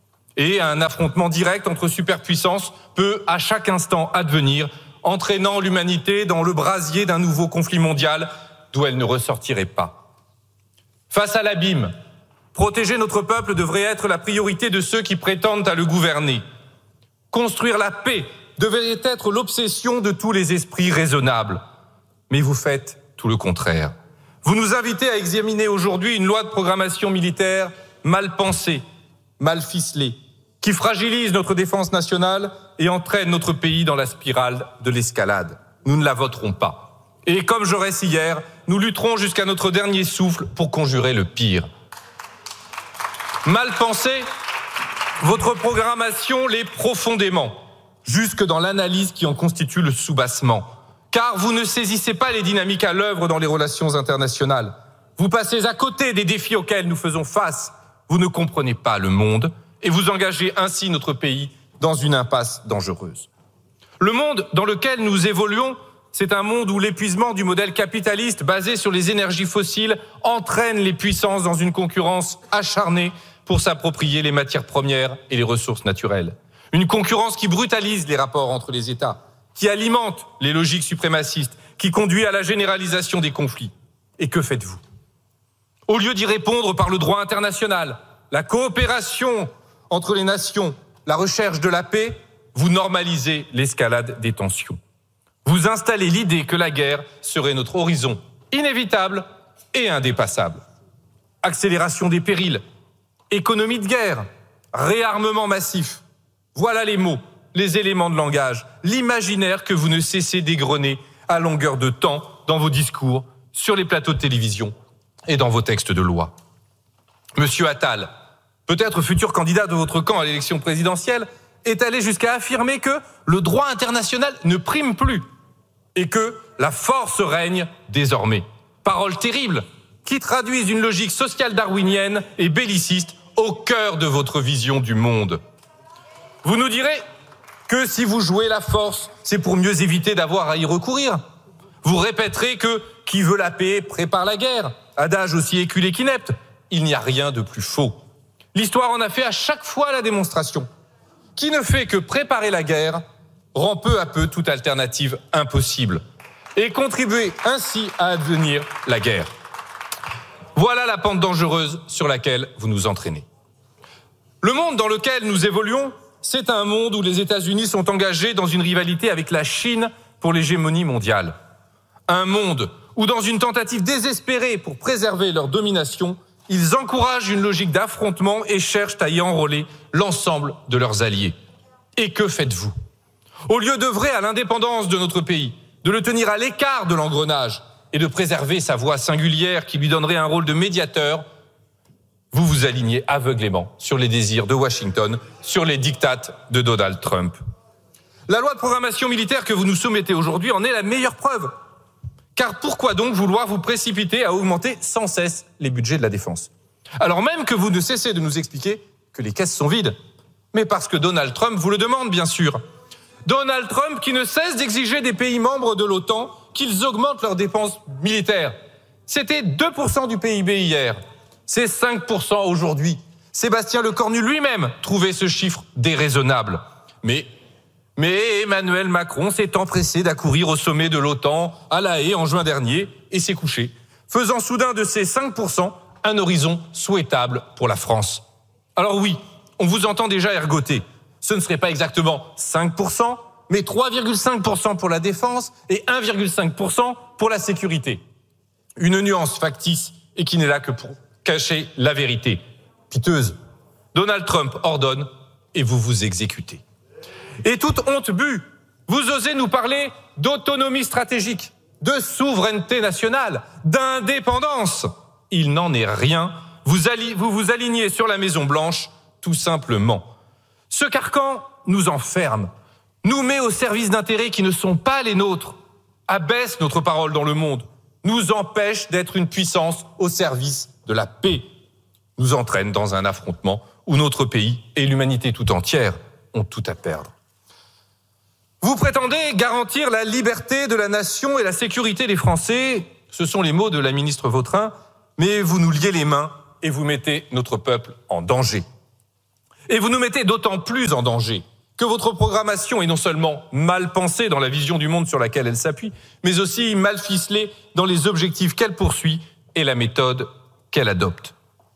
Et un affrontement direct entre superpuissances peut à chaque instant advenir, entraînant l'humanité dans le brasier d'un nouveau conflit mondial d'où elle ne ressortirait pas. Face à l'abîme, protéger notre peuple devrait être la priorité de ceux qui prétendent à le gouverner. Construire la paix devrait être l'obsession de tous les esprits raisonnables. Mais vous faites tout le contraire. Vous nous invitez à examiner aujourd'hui une loi de programmation militaire mal pensée, mal ficelée, qui fragilise notre défense nationale et entraîne notre pays dans la spirale de l'escalade. Nous ne la voterons pas. Et comme Jaurès hier, nous lutterons jusqu'à notre dernier souffle pour conjurer le pire. Mal pensée, votre programmation l'est profondément, jusque dans l'analyse qui en constitue le soubassement. Car vous ne saisissez pas les dynamiques à l'œuvre dans les relations internationales. Vous passez à côté des défis auxquels nous faisons face. Vous ne comprenez pas le monde et vous engagez ainsi notre pays dans une impasse dangereuse. Le monde dans lequel nous évoluons, c'est un monde où l'épuisement du modèle capitaliste basé sur les énergies fossiles entraîne les puissances dans une concurrence acharnée pour s'approprier les matières premières et les ressources naturelles. Une concurrence qui brutalise les rapports entre les États, qui alimente les logiques suprémacistes, qui conduit à la généralisation des conflits. Et que faites-vous? Au lieu d'y répondre par le droit international, la coopération entre les nations, la recherche de la paix, vous normalisez l'escalade des tensions. Vous installez l'idée que la guerre serait notre horizon inévitable et indépassable. Accélération des périls, économie de guerre, réarmement massif. Voilà les mots, les éléments de langage, l'imaginaire que vous ne cessez d'égrener à longueur de temps dans vos discours, sur les plateaux de télévision et dans vos textes de loi. Monsieur Attal, peut-être futur candidat de votre camp à l'élection présidentielle, est allé jusqu'à affirmer que le droit international ne prime plus et que la force règne désormais. Paroles terribles qui traduisent une logique sociale darwinienne et belliciste au cœur de votre vision du monde. Vous nous direz que si vous jouez la force, c'est pour mieux éviter d'avoir à y recourir. Vous répéterez que qui veut la paix prépare la guerre, adage aussi éculé qu'inepte. Il n'y a rien de plus faux. L'histoire en a fait à chaque fois la démonstration. Qui ne fait que préparer la guerre rend peu à peu toute alternative impossible et contribue ainsi à advenir la guerre. Voilà la pente dangereuse sur laquelle vous nous entraînez. Le monde dans lequel nous évoluons, c'est un monde où les États-Unis sont engagés dans une rivalité avec la Chine pour l'hégémonie mondiale. Un monde où, dans une tentative désespérée pour préserver leur domination, ils encouragent une logique d'affrontement et cherchent à y enrôler l'ensemble de leurs alliés. Et que faites-vous? Au lieu d'œuvrer à l'indépendance de notre pays, de le tenir à l'écart de l'engrenage et de préserver sa voix singulière qui lui donnerait un rôle de médiateur, vous vous alignez aveuglément sur les désirs de Washington, sur les diktats de Donald Trump. La loi de programmation militaire que vous nous soumettez aujourd'hui en est la meilleure preuve. Car pourquoi donc vouloir vous précipiter à augmenter sans cesse les budgets de la défense ? Alors même que vous ne cessez de nous expliquer que les caisses sont vides. Mais parce que Donald Trump vous le demande, bien sûr. Donald Trump qui ne cesse d'exiger des pays membres de l'OTAN qu'ils augmentent leurs dépenses militaires. C'était deux pour cent du P I B hier. C'est cinq pour cent aujourd'hui. Sébastien Lecornu lui-même trouvait ce chiffre déraisonnable. Mais, mais Emmanuel Macron s'est empressé d'accourir au sommet de l'OTAN à La Haye en juin dernier et s'est couché, faisant soudain de ces cinq pour cent un horizon souhaitable pour la France. Alors oui, on vous entend déjà ergoter. Ce ne serait pas exactement cinq pour cent, mais trois virgule cinq pour cent pour la défense et un virgule cinq pour cent pour la sécurité. Une nuance factice et qui n'est là que pour cacher la vérité. Piteuse. Donald Trump ordonne et vous vous exécutez. Et toute honte bue, vous osez nous parler d'autonomie stratégique, de souveraineté nationale, d'indépendance. Il n'en est rien. Vous, alli- vous vous alignez sur la Maison-Blanche, tout simplement. Ce carcan nous enferme, nous met au service d'intérêts qui ne sont pas les nôtres, abaisse notre parole dans le monde, nous empêche d'être une puissance au service de la paix, nous entraîne dans un affrontement où notre pays et l'humanité tout entière ont tout à perdre. Vous prétendez garantir la liberté de la nation et la sécurité des Français, ce sont les mots de la ministre Vautrin, mais vous nous liez les mains et vous mettez notre peuple en danger. Et vous nous mettez d'autant plus en danger que votre programmation est non seulement mal pensée dans la vision du monde sur laquelle elle s'appuie, mais aussi mal ficelée dans les objectifs qu'elle poursuit et la méthode qu'elle adopte.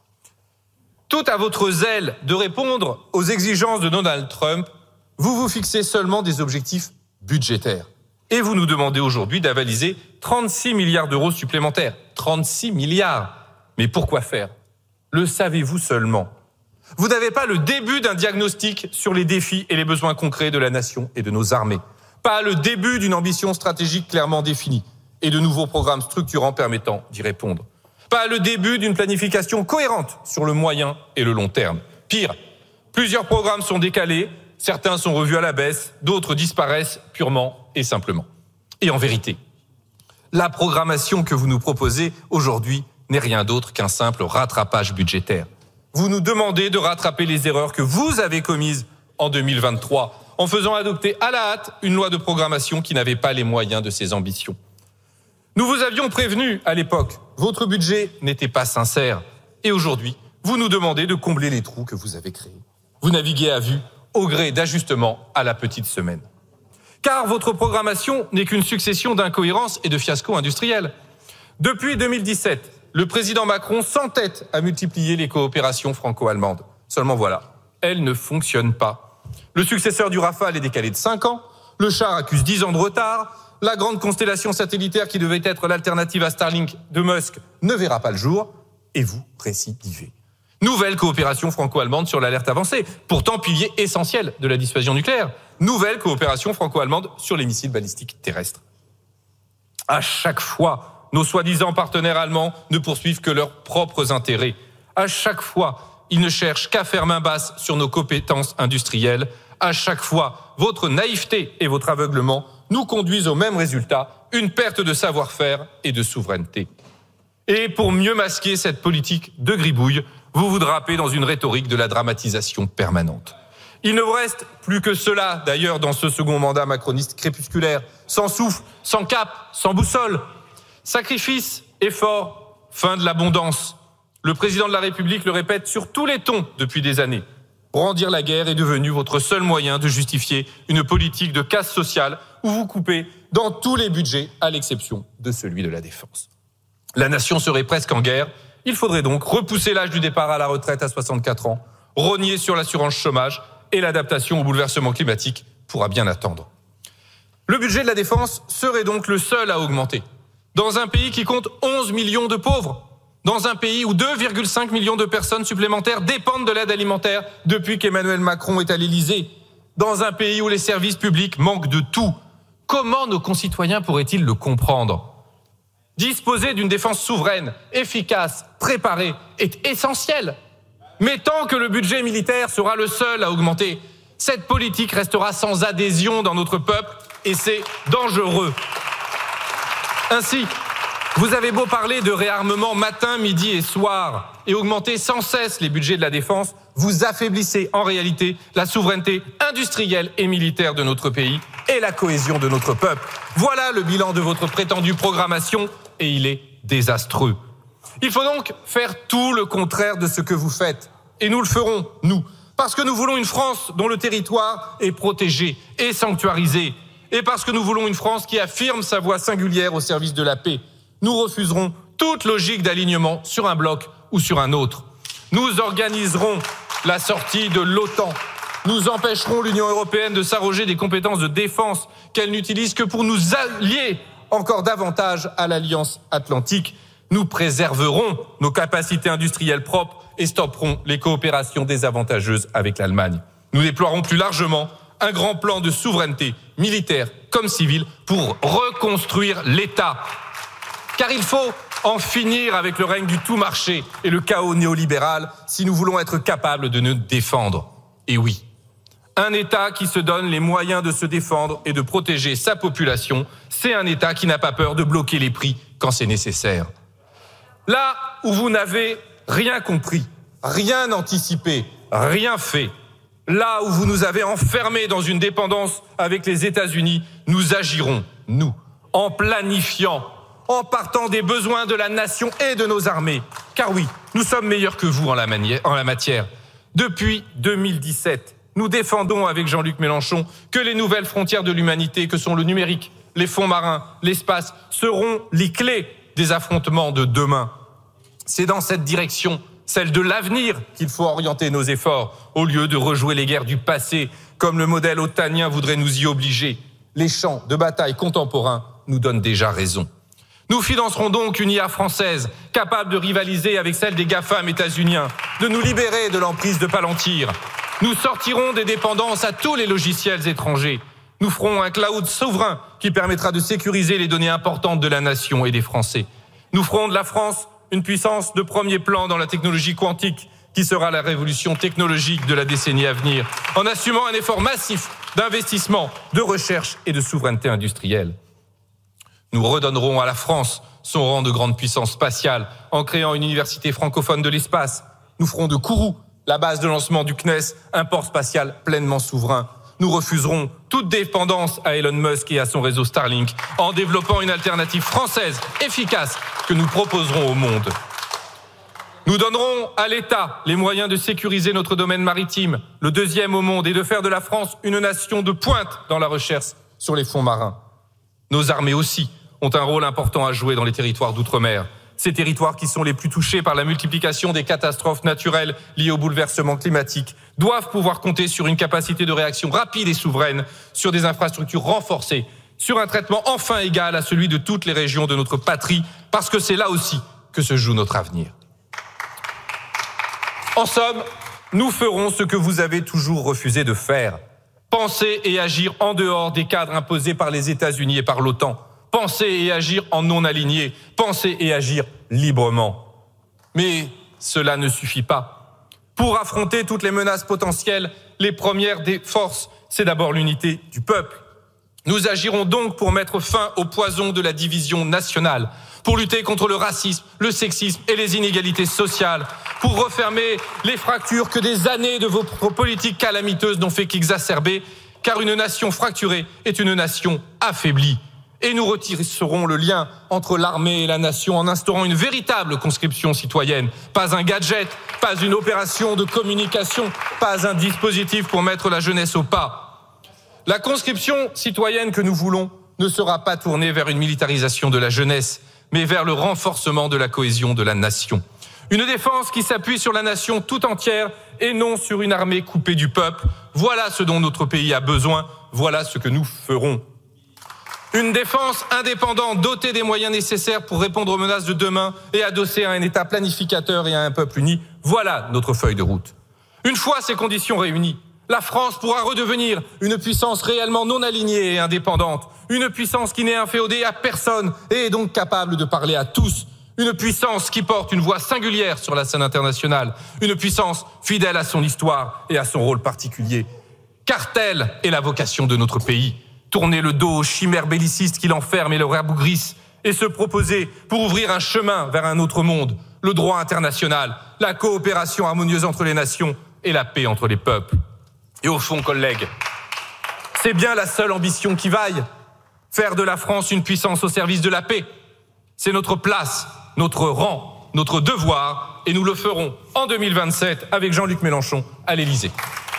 Tout à votre zèle de répondre aux exigences de Donald Trump, vous vous fixez seulement des objectifs budgétaires. Et vous nous demandez aujourd'hui d'avaliser trente-six milliards d'euros supplémentaires. trente-six milliards. Mais pourquoi faire ? Le savez-vous seulement ? Vous n'avez pas le début d'un diagnostic sur les défis et les besoins concrets de la nation et de nos armées. Pas le début d'une ambition stratégique clairement définie et de nouveaux programmes structurants permettant d'y répondre. Pas le début d'une planification cohérente sur le moyen et le long terme. Pire, plusieurs programmes sont décalés, certains sont revus à la baisse, d'autres disparaissent purement et simplement. Et en vérité, la programmation que vous nous proposez aujourd'hui n'est rien d'autre qu'un simple rattrapage budgétaire. Vous nous demandez de rattraper les erreurs que vous avez commises en deux mille vingt-trois en faisant adopter à la hâte une loi de programmation qui n'avait pas les moyens de ses ambitions. Nous vous avions prévenu à l'époque, votre budget n'était pas sincère. Et aujourd'hui, vous nous demandez de combler les trous que vous avez créés. Vous naviguez à vue, au gré d'ajustements à la petite semaine. Car votre programmation n'est qu'une succession d'incohérences et de fiascos industriels. Depuis deux mille dix-sept, le président Macron s'entête à multiplier les coopérations franco-allemandes. Seulement voilà, elles ne fonctionnent pas. Le successeur du Rafale est décalé de cinq ans, le char accuse dix ans de retard, la grande constellation satellitaire qui devait être l'alternative à Starlink de Musk ne verra pas le jour, et vous récidivez. Nouvelle coopération franco-allemande sur l'alerte avancée, pourtant pilier essentiel de la dissuasion nucléaire. Nouvelle coopération franco-allemande sur les missiles balistiques terrestres. À chaque fois, nos soi-disant partenaires allemands ne poursuivent que leurs propres intérêts. À chaque fois, ils ne cherchent qu'à faire main basse sur nos compétences industrielles. À chaque fois, votre naïveté et votre aveuglement nous conduisent au même résultat, une perte de savoir-faire et de souveraineté. Et pour mieux masquer cette politique de gribouille, vous vous drapez dans une rhétorique de la dramatisation permanente. Il ne vous reste plus que cela, d'ailleurs, dans ce second mandat macroniste crépusculaire, sans souffle, sans cap, sans boussole. Sacrifice, effort, fin de l'abondance. Le président de la République le répète sur tous les tons depuis des années. Brandir la guerre est devenu votre seul moyen de justifier une politique de casse sociale où vous coupez dans tous les budgets, à l'exception de celui de la défense. La nation serait presque en guerre. Il faudrait donc repousser l'âge du départ à la retraite à soixante-quatre ans, rogner sur l'assurance chômage et l'adaptation au bouleversement climatique pourra bien attendre. Le budget de la défense serait donc le seul à augmenter. Dans un pays qui compte onze millions de pauvres, dans un pays où deux virgule cinq millions de personnes supplémentaires dépendent de l'aide alimentaire depuis qu'Emmanuel Macron est à l'Élysée, dans un pays où les services publics manquent de tout, comment nos concitoyens pourraient-ils le comprendre ? Disposer d'une défense souveraine, efficace, préparée est essentiel. Mais tant que le budget militaire sera le seul à augmenter, Cette politique restera sans adhésion dans notre peuple et c'est dangereux. Ainsi, vous avez beau parler de réarmement matin, midi et soir et augmenter sans cesse les budgets de la défense, vous affaiblissez en réalité la souveraineté industrielle et militaire de notre pays et la cohésion de notre peuple. Voilà le bilan de votre prétendue programmation et il est désastreux. Il faut donc faire tout le contraire de ce que vous faites. Et nous le ferons, nous, parce que nous voulons une France dont le territoire est protégé et sanctuarisé, et parce que nous voulons une France qui affirme sa voix singulière au service de la paix. Nous refuserons toute logique d'alignement sur un bloc ou sur un autre. Nous organiserons la sortie de l'OTAN. Nous empêcherons l'Union européenne de s'arroger des compétences de défense qu'elle n'utilise que pour nous allier encore davantage à l'Alliance Atlantique. Nous préserverons nos capacités industrielles propres et stopperons les coopérations désavantageuses avec l'Allemagne. Nous déploierons plus largement un grand plan de souveraineté militaire comme civile pour reconstruire l'État. Car il faut en finir avec le règne du tout marché et le chaos néolibéral si nous voulons être capables de nous défendre. Et oui, un État qui se donne les moyens de se défendre et de protéger sa population, c'est un État qui n'a pas peur de bloquer les prix quand c'est nécessaire. Là où vous n'avez rien compris, rien anticipé, rien fait, là où vous nous avez enfermés dans une dépendance avec les États-Unis, nous agirons, nous, en planifiant, en partant des besoins de la nation et de nos armées. Car oui, nous sommes meilleurs que vous en la, manière, en la matière. Depuis deux mille dix-sept, nous défendons avec Jean-Luc Mélenchon que les nouvelles frontières de l'humanité, que sont le numérique, les fonds marins, l'espace, seront les clés des affrontements de demain. C'est dans cette direction, celle de l'avenir, qu'il faut orienter nos efforts, au lieu de rejouer les guerres du passé, comme le modèle otanien voudrait nous y obliger. Les champs de bataille contemporains nous donnent déjà raison. Nous financerons donc une I A française, capable de rivaliser avec celle des GAFAM états-uniens, de nous libérer de l'emprise de Palantir. Nous sortirons des dépendances à tous les logiciels étrangers. Nous ferons un cloud souverain qui permettra de sécuriser les données importantes de la nation et des Français. Nous ferons de la France une puissance de premier plan dans la technologie quantique, qui sera la révolution technologique de la décennie à venir, en assumant un effort massif d'investissement, de recherche et de souveraineté industrielle. Nous redonnerons à la France son rang de grande puissance spatiale en créant une université francophone de l'espace. Nous ferons de Kourou la base de lancement du C N E S, un port spatial pleinement souverain. Nous refuserons toute dépendance à Elon Musk et à son réseau Starlink en développant une alternative française efficace que nous proposerons au monde. Nous donnerons à l'État les moyens de sécuriser notre domaine maritime, le deuxième au monde, et de faire de la France une nation de pointe dans la recherche sur les fonds marins. Nos armées aussi ont un rôle important à jouer dans les territoires d'outre-mer. Ces territoires qui sont les plus touchés par la multiplication des catastrophes naturelles liées au bouleversement climatique doivent pouvoir compter sur une capacité de réaction rapide et souveraine, sur des infrastructures renforcées, sur un traitement enfin égal à celui de toutes les régions de notre patrie, parce que c'est là aussi que se joue notre avenir. En somme, nous ferons ce que vous avez toujours refusé de faire. Penser et agir en dehors des cadres imposés par les États-Unis et par l'OTAN. Penser et agir en non-aligné. Penser et agir librement. Mais cela ne suffit pas. Pour affronter toutes les menaces potentielles, les premières des forces, c'est d'abord l'unité du peuple. Nous agirons donc pour mettre fin au poison de la division nationale, pour lutter contre le racisme, le sexisme et les inégalités sociales, pour refermer les fractures que des années de vos politiques calamiteuses n'ont fait qu'exacerber, car une nation fracturée est une nation affaiblie. Et nous retisserons le lien entre l'armée et la nation en instaurant une véritable conscription citoyenne. Pas un gadget, pas une opération de communication, pas un dispositif pour mettre la jeunesse au pas. La conscription citoyenne que nous voulons ne sera pas tournée vers une militarisation de la jeunesse, mais vers le renforcement de la cohésion de la nation. Une défense qui s'appuie sur la nation tout entière et non sur une armée coupée du peuple. Voilà ce dont notre pays a besoin, voilà ce que nous ferons. Une défense indépendante, dotée des moyens nécessaires pour répondre aux menaces de demain et adossée à un État planificateur et à un peuple uni, voilà notre feuille de route. Une fois ces conditions réunies, la France pourra redevenir une puissance réellement non alignée et indépendante, une puissance qui n'est inféodée à personne et est donc capable de parler à tous, une puissance qui porte une voix singulière sur la scène internationale, une puissance fidèle à son histoire et à son rôle particulier. Car telle est la vocation de notre pays. Tourner le dos aux chimères bellicistes qui l'enferment et le rabougrissent et se proposer pour ouvrir un chemin vers un autre monde, le droit international, la coopération harmonieuse entre les nations et la paix entre les peuples. Et au fond, collègues, c'est bien la seule ambition qui vaille. Faire de la France une puissance au service de la paix. C'est notre place, notre rang, notre devoir, et nous le ferons en deux mille vingt-sept avec Jean-Luc Mélenchon à l'Élysée.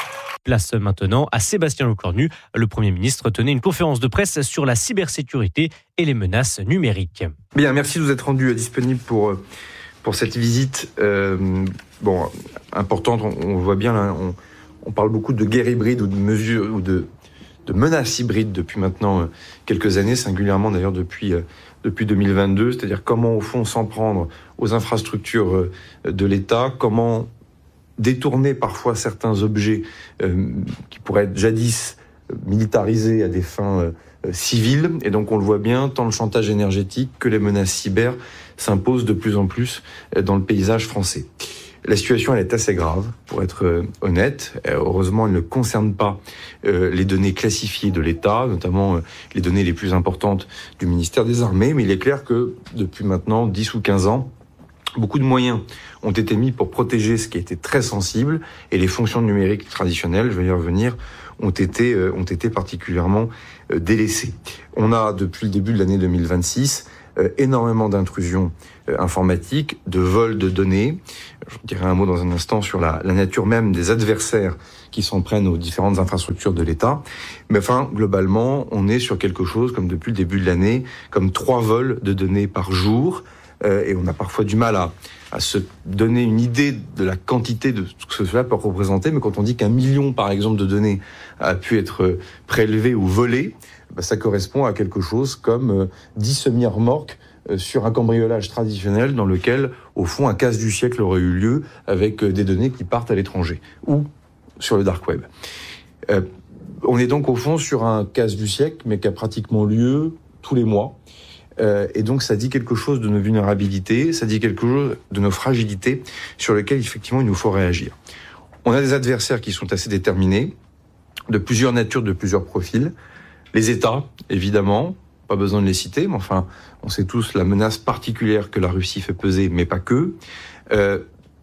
Place maintenant à Sébastien Lecornu. Le Premier ministre tenait une conférence de presse sur la cybersécurité et les menaces numériques. Bien, merci de vous être rendu disponible pour, pour cette visite euh, bon, importante. On, on voit bien, là, on, on parle beaucoup de guerre hybride ou de mesures ou de, de menaces hybrides depuis maintenant quelques années, singulièrement d'ailleurs depuis, depuis deux mille vingt-deux. C'est-à-dire comment, au fond, s'en prendre aux infrastructures de l'État, comment détourner parfois certains objets euh, qui pourraient être jadis militarisés à des fins euh, civiles. Et donc on le voit bien, tant le chantage énergétique que les menaces cyber s'imposent de plus en plus dans le paysage français. La situation, elle est assez grave, pour être euh, honnête. Euh, heureusement, elle ne concerne pas euh, les données classifiées de l'État, notamment euh, les données les plus importantes du ministère des Armées. Mais il est clair que depuis maintenant dix ou quinze ans, beaucoup de moyens ont été mis pour protéger ce qui était très sensible, et les fonctions numériques traditionnelles, je vais y revenir, ont été, euh, ont été particulièrement euh, délaissées. On a, depuis le début de l'année deux mille vingt-six, euh, énormément d'intrusions euh, informatiques, de vols de données. Je dirai un mot dans un instant sur la, la nature même des adversaires qui s'en prennent aux différentes infrastructures de l'État. Mais enfin, globalement, on est sur quelque chose, comme depuis le début de l'année, comme trois vols de données par jour. Euh, et on a parfois du mal à, à se donner une idée de la quantité de ce que cela peut représenter. Mais quand on dit qu'un million, par exemple, de données a pu être prélevées ou volées, bah, ça correspond à quelque chose comme euh, dix semi-remorques euh, sur un cambriolage traditionnel dans lequel, au fond, un casse du siècle aurait eu lieu avec euh, des données qui partent à l'étranger ou sur le dark web. Euh, on est donc, au fond, sur un casse du siècle, mais qui a pratiquement lieu tous les mois. Euh, et donc ça dit quelque chose de nos vulnérabilités, ça dit quelque chose de nos fragilités sur lesquelles effectivement il nous faut réagir. On a des adversaires qui sont assez déterminés, de plusieurs natures, de plusieurs profils. Les États, évidemment, pas besoin de les citer, mais enfin, on sait tous la menace particulière que la Russie fait peser, mais pas que. Euh,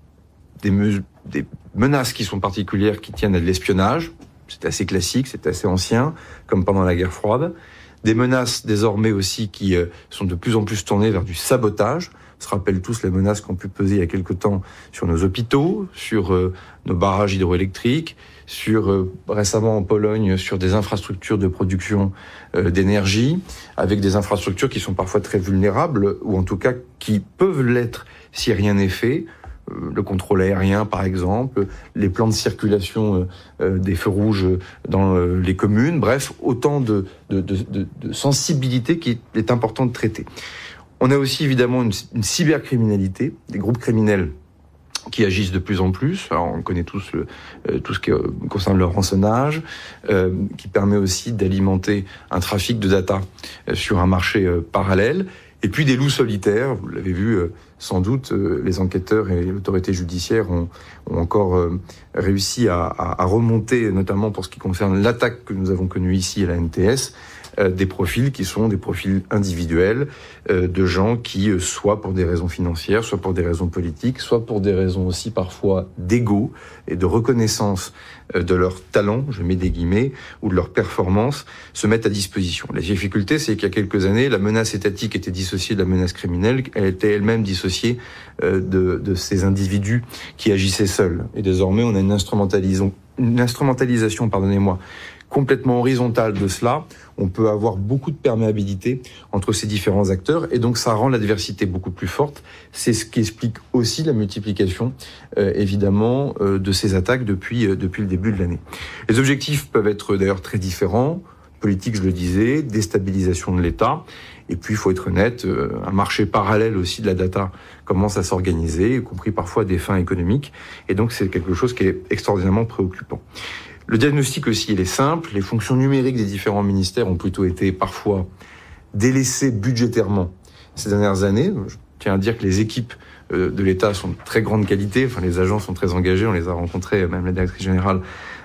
des, me- des menaces qui sont particulières, qui tiennent à de l'espionnage, c'est assez classique, c'est assez ancien, comme pendant la guerre froide. Des menaces désormais aussi qui euh, sont de plus en plus tournées vers du sabotage. On se rappelle tous les menaces qui ont pu peser il y a quelque temps sur nos hôpitaux, sur euh, nos barrages hydroélectriques, sur euh, récemment en Pologne sur des infrastructures de production euh, d'énergie, avec des infrastructures qui sont parfois très vulnérables, ou en tout cas qui peuvent l'être si rien n'est fait. Le contrôle aérien, par exemple, les plans de circulation euh, des feux rouges dans euh, les communes, bref, autant de, de, de, de, de sensibilité qu'il est important de traiter. On a aussi évidemment une, une cybercriminalité, des groupes criminels qui agissent de plus en plus. Alors, on connaît tous le, euh, tout ce qui concerne le rançonnage, euh, qui permet aussi d'alimenter un trafic de data euh, sur un marché euh, parallèle. Et puis des loups solitaires, vous l'avez vu euh, sans doute, euh, les enquêteurs et l'autorité judiciaire ont, ont encore euh, réussi à, à, à remonter, notamment pour ce qui concerne l'attaque que nous avons connue ici à la N T S, euh, des profils qui sont des profils individuels, euh, de gens qui, euh, soit pour des raisons financières, soit pour des raisons politiques, soit pour des raisons aussi parfois d'ego et de reconnaissance euh, de leur talent, je mets des guillemets, ou de leur performance, se mettent à disposition. La difficulté, c'est qu'il y a quelques années, la menace étatique était dissociée de la menace criminelle, elle était elle-même dissociée euh, de, de ces individus qui agissaient seuls. Et désormais, on a une instrumentalisation, une instrumentalisation, pardonnez-moi, complètement horizontale de cela. On peut avoir beaucoup de perméabilité entre ces différents acteurs et donc ça rend l'adversité beaucoup plus forte. C'est ce qui explique aussi la multiplication, euh, évidemment, euh, de ces attaques depuis, euh, depuis le début de l'année. Les objectifs peuvent être d'ailleurs très différents. Politique, je le disais, déstabilisation de l'État. Et puis, il faut être honnête, euh, un marché parallèle aussi de la data commence à s'organiser, y compris parfois à des fins économiques. Et donc, c'est quelque chose qui est extraordinairement préoccupant. Le diagnostic aussi, il est simple. Les fonctions numériques des différents ministères ont plutôt été parfois délaissées budgétairement ces dernières années. Je tiens à dire que les équipes de l'État sont de très grande qualité. Enfin, les agents sont très engagés. On les a rencontrés, même la directrice générale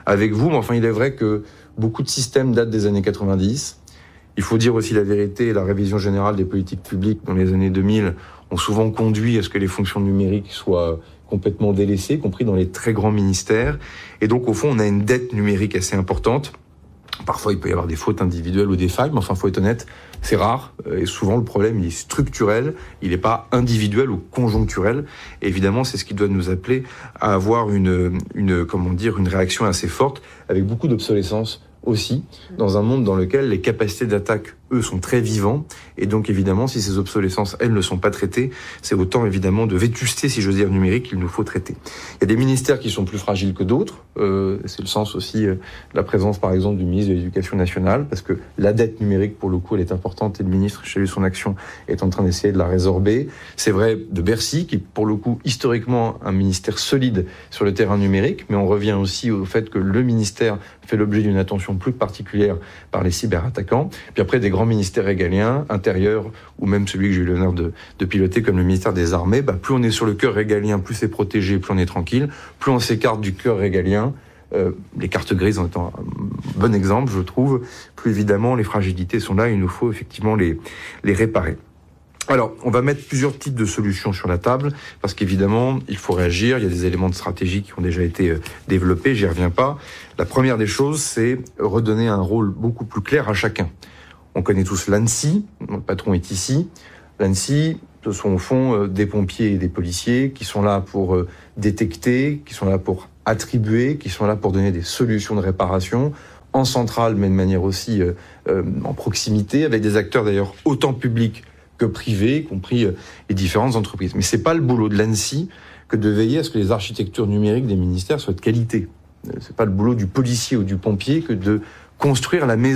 avec vous. Mais enfin, il est vrai que beaucoup de systèmes datent des années quatre-vingt-dix. Il faut dire aussi la vérité, la révision générale des politiques publiques dans les années deux mille ont souvent conduit à ce que les fonctions numériques soient complètement délaissées, y compris dans les très grands ministères. Et donc, au fond, on a une dette numérique assez importante. Parfois, il peut y avoir des fautes individuelles ou des failles, mais enfin, faut être honnête, c'est rare. Et souvent, le problème, il est structurel, il n'est pas individuel ou conjoncturel. Et évidemment, c'est ce qui doit nous appeler à avoir une, une, comment dire, une réaction assez forte, avec beaucoup d'obsolescence aussi, dans un monde dans lequel les capacités d'attaque, eux, sont très vivants. Et donc, évidemment, si ces obsolescences, elles, ne sont pas traitées, c'est autant, évidemment, de vétusté, si j'ose dire, numérique qu'il nous faut traiter. Il y a des ministères qui sont plus fragiles que d'autres. Euh, c'est le sens aussi euh, de la présence, par exemple, du ministre de l'Éducation nationale, parce que la dette numérique, pour le coup, elle est importante et le ministre, chez lui, son action est en train d'essayer de la résorber. C'est vrai de Bercy, qui, pour le coup, historiquement, un ministère solide sur le terrain numérique, mais on revient aussi au fait que le ministère fait l'objet d'une attention plus particulière par les cyberattaquants. Puis après, des grands ministères régaliens, intérieurs, ou même celui que j'ai eu l'honneur de, de piloter comme le ministère des Armées, bah, plus on est sur le cœur régalien, plus c'est protégé, plus on est tranquille, plus on s'écarte du cœur régalien, euh, les cartes grises en étant un bon exemple, je trouve, plus évidemment les fragilités sont là, il nous faut effectivement les, les réparer. Alors, on va mettre plusieurs types de solutions sur la table, parce qu'évidemment, il faut réagir, il y a des éléments de stratégie qui ont déjà été développés, j'y reviens pas. La première des choses, c'est redonner un rôle beaucoup plus clair à chacun. On connaît tous l'ANSSI, le patron est ici. L'ANSSI, ce sont au fond des pompiers et des policiers qui sont là pour détecter, qui sont là pour attribuer, qui sont là pour donner des solutions de réparation, en centrale, mais de manière aussi euh, en proximité, avec des acteurs d'ailleurs autant publics que privés, y compris les différentes entreprises. Mais c'est pas le boulot de l'ANSSI que de veiller à ce que les architectures numériques des ministères soient de qualité. C'est pas le boulot du policier ou du pompier que de construire la maison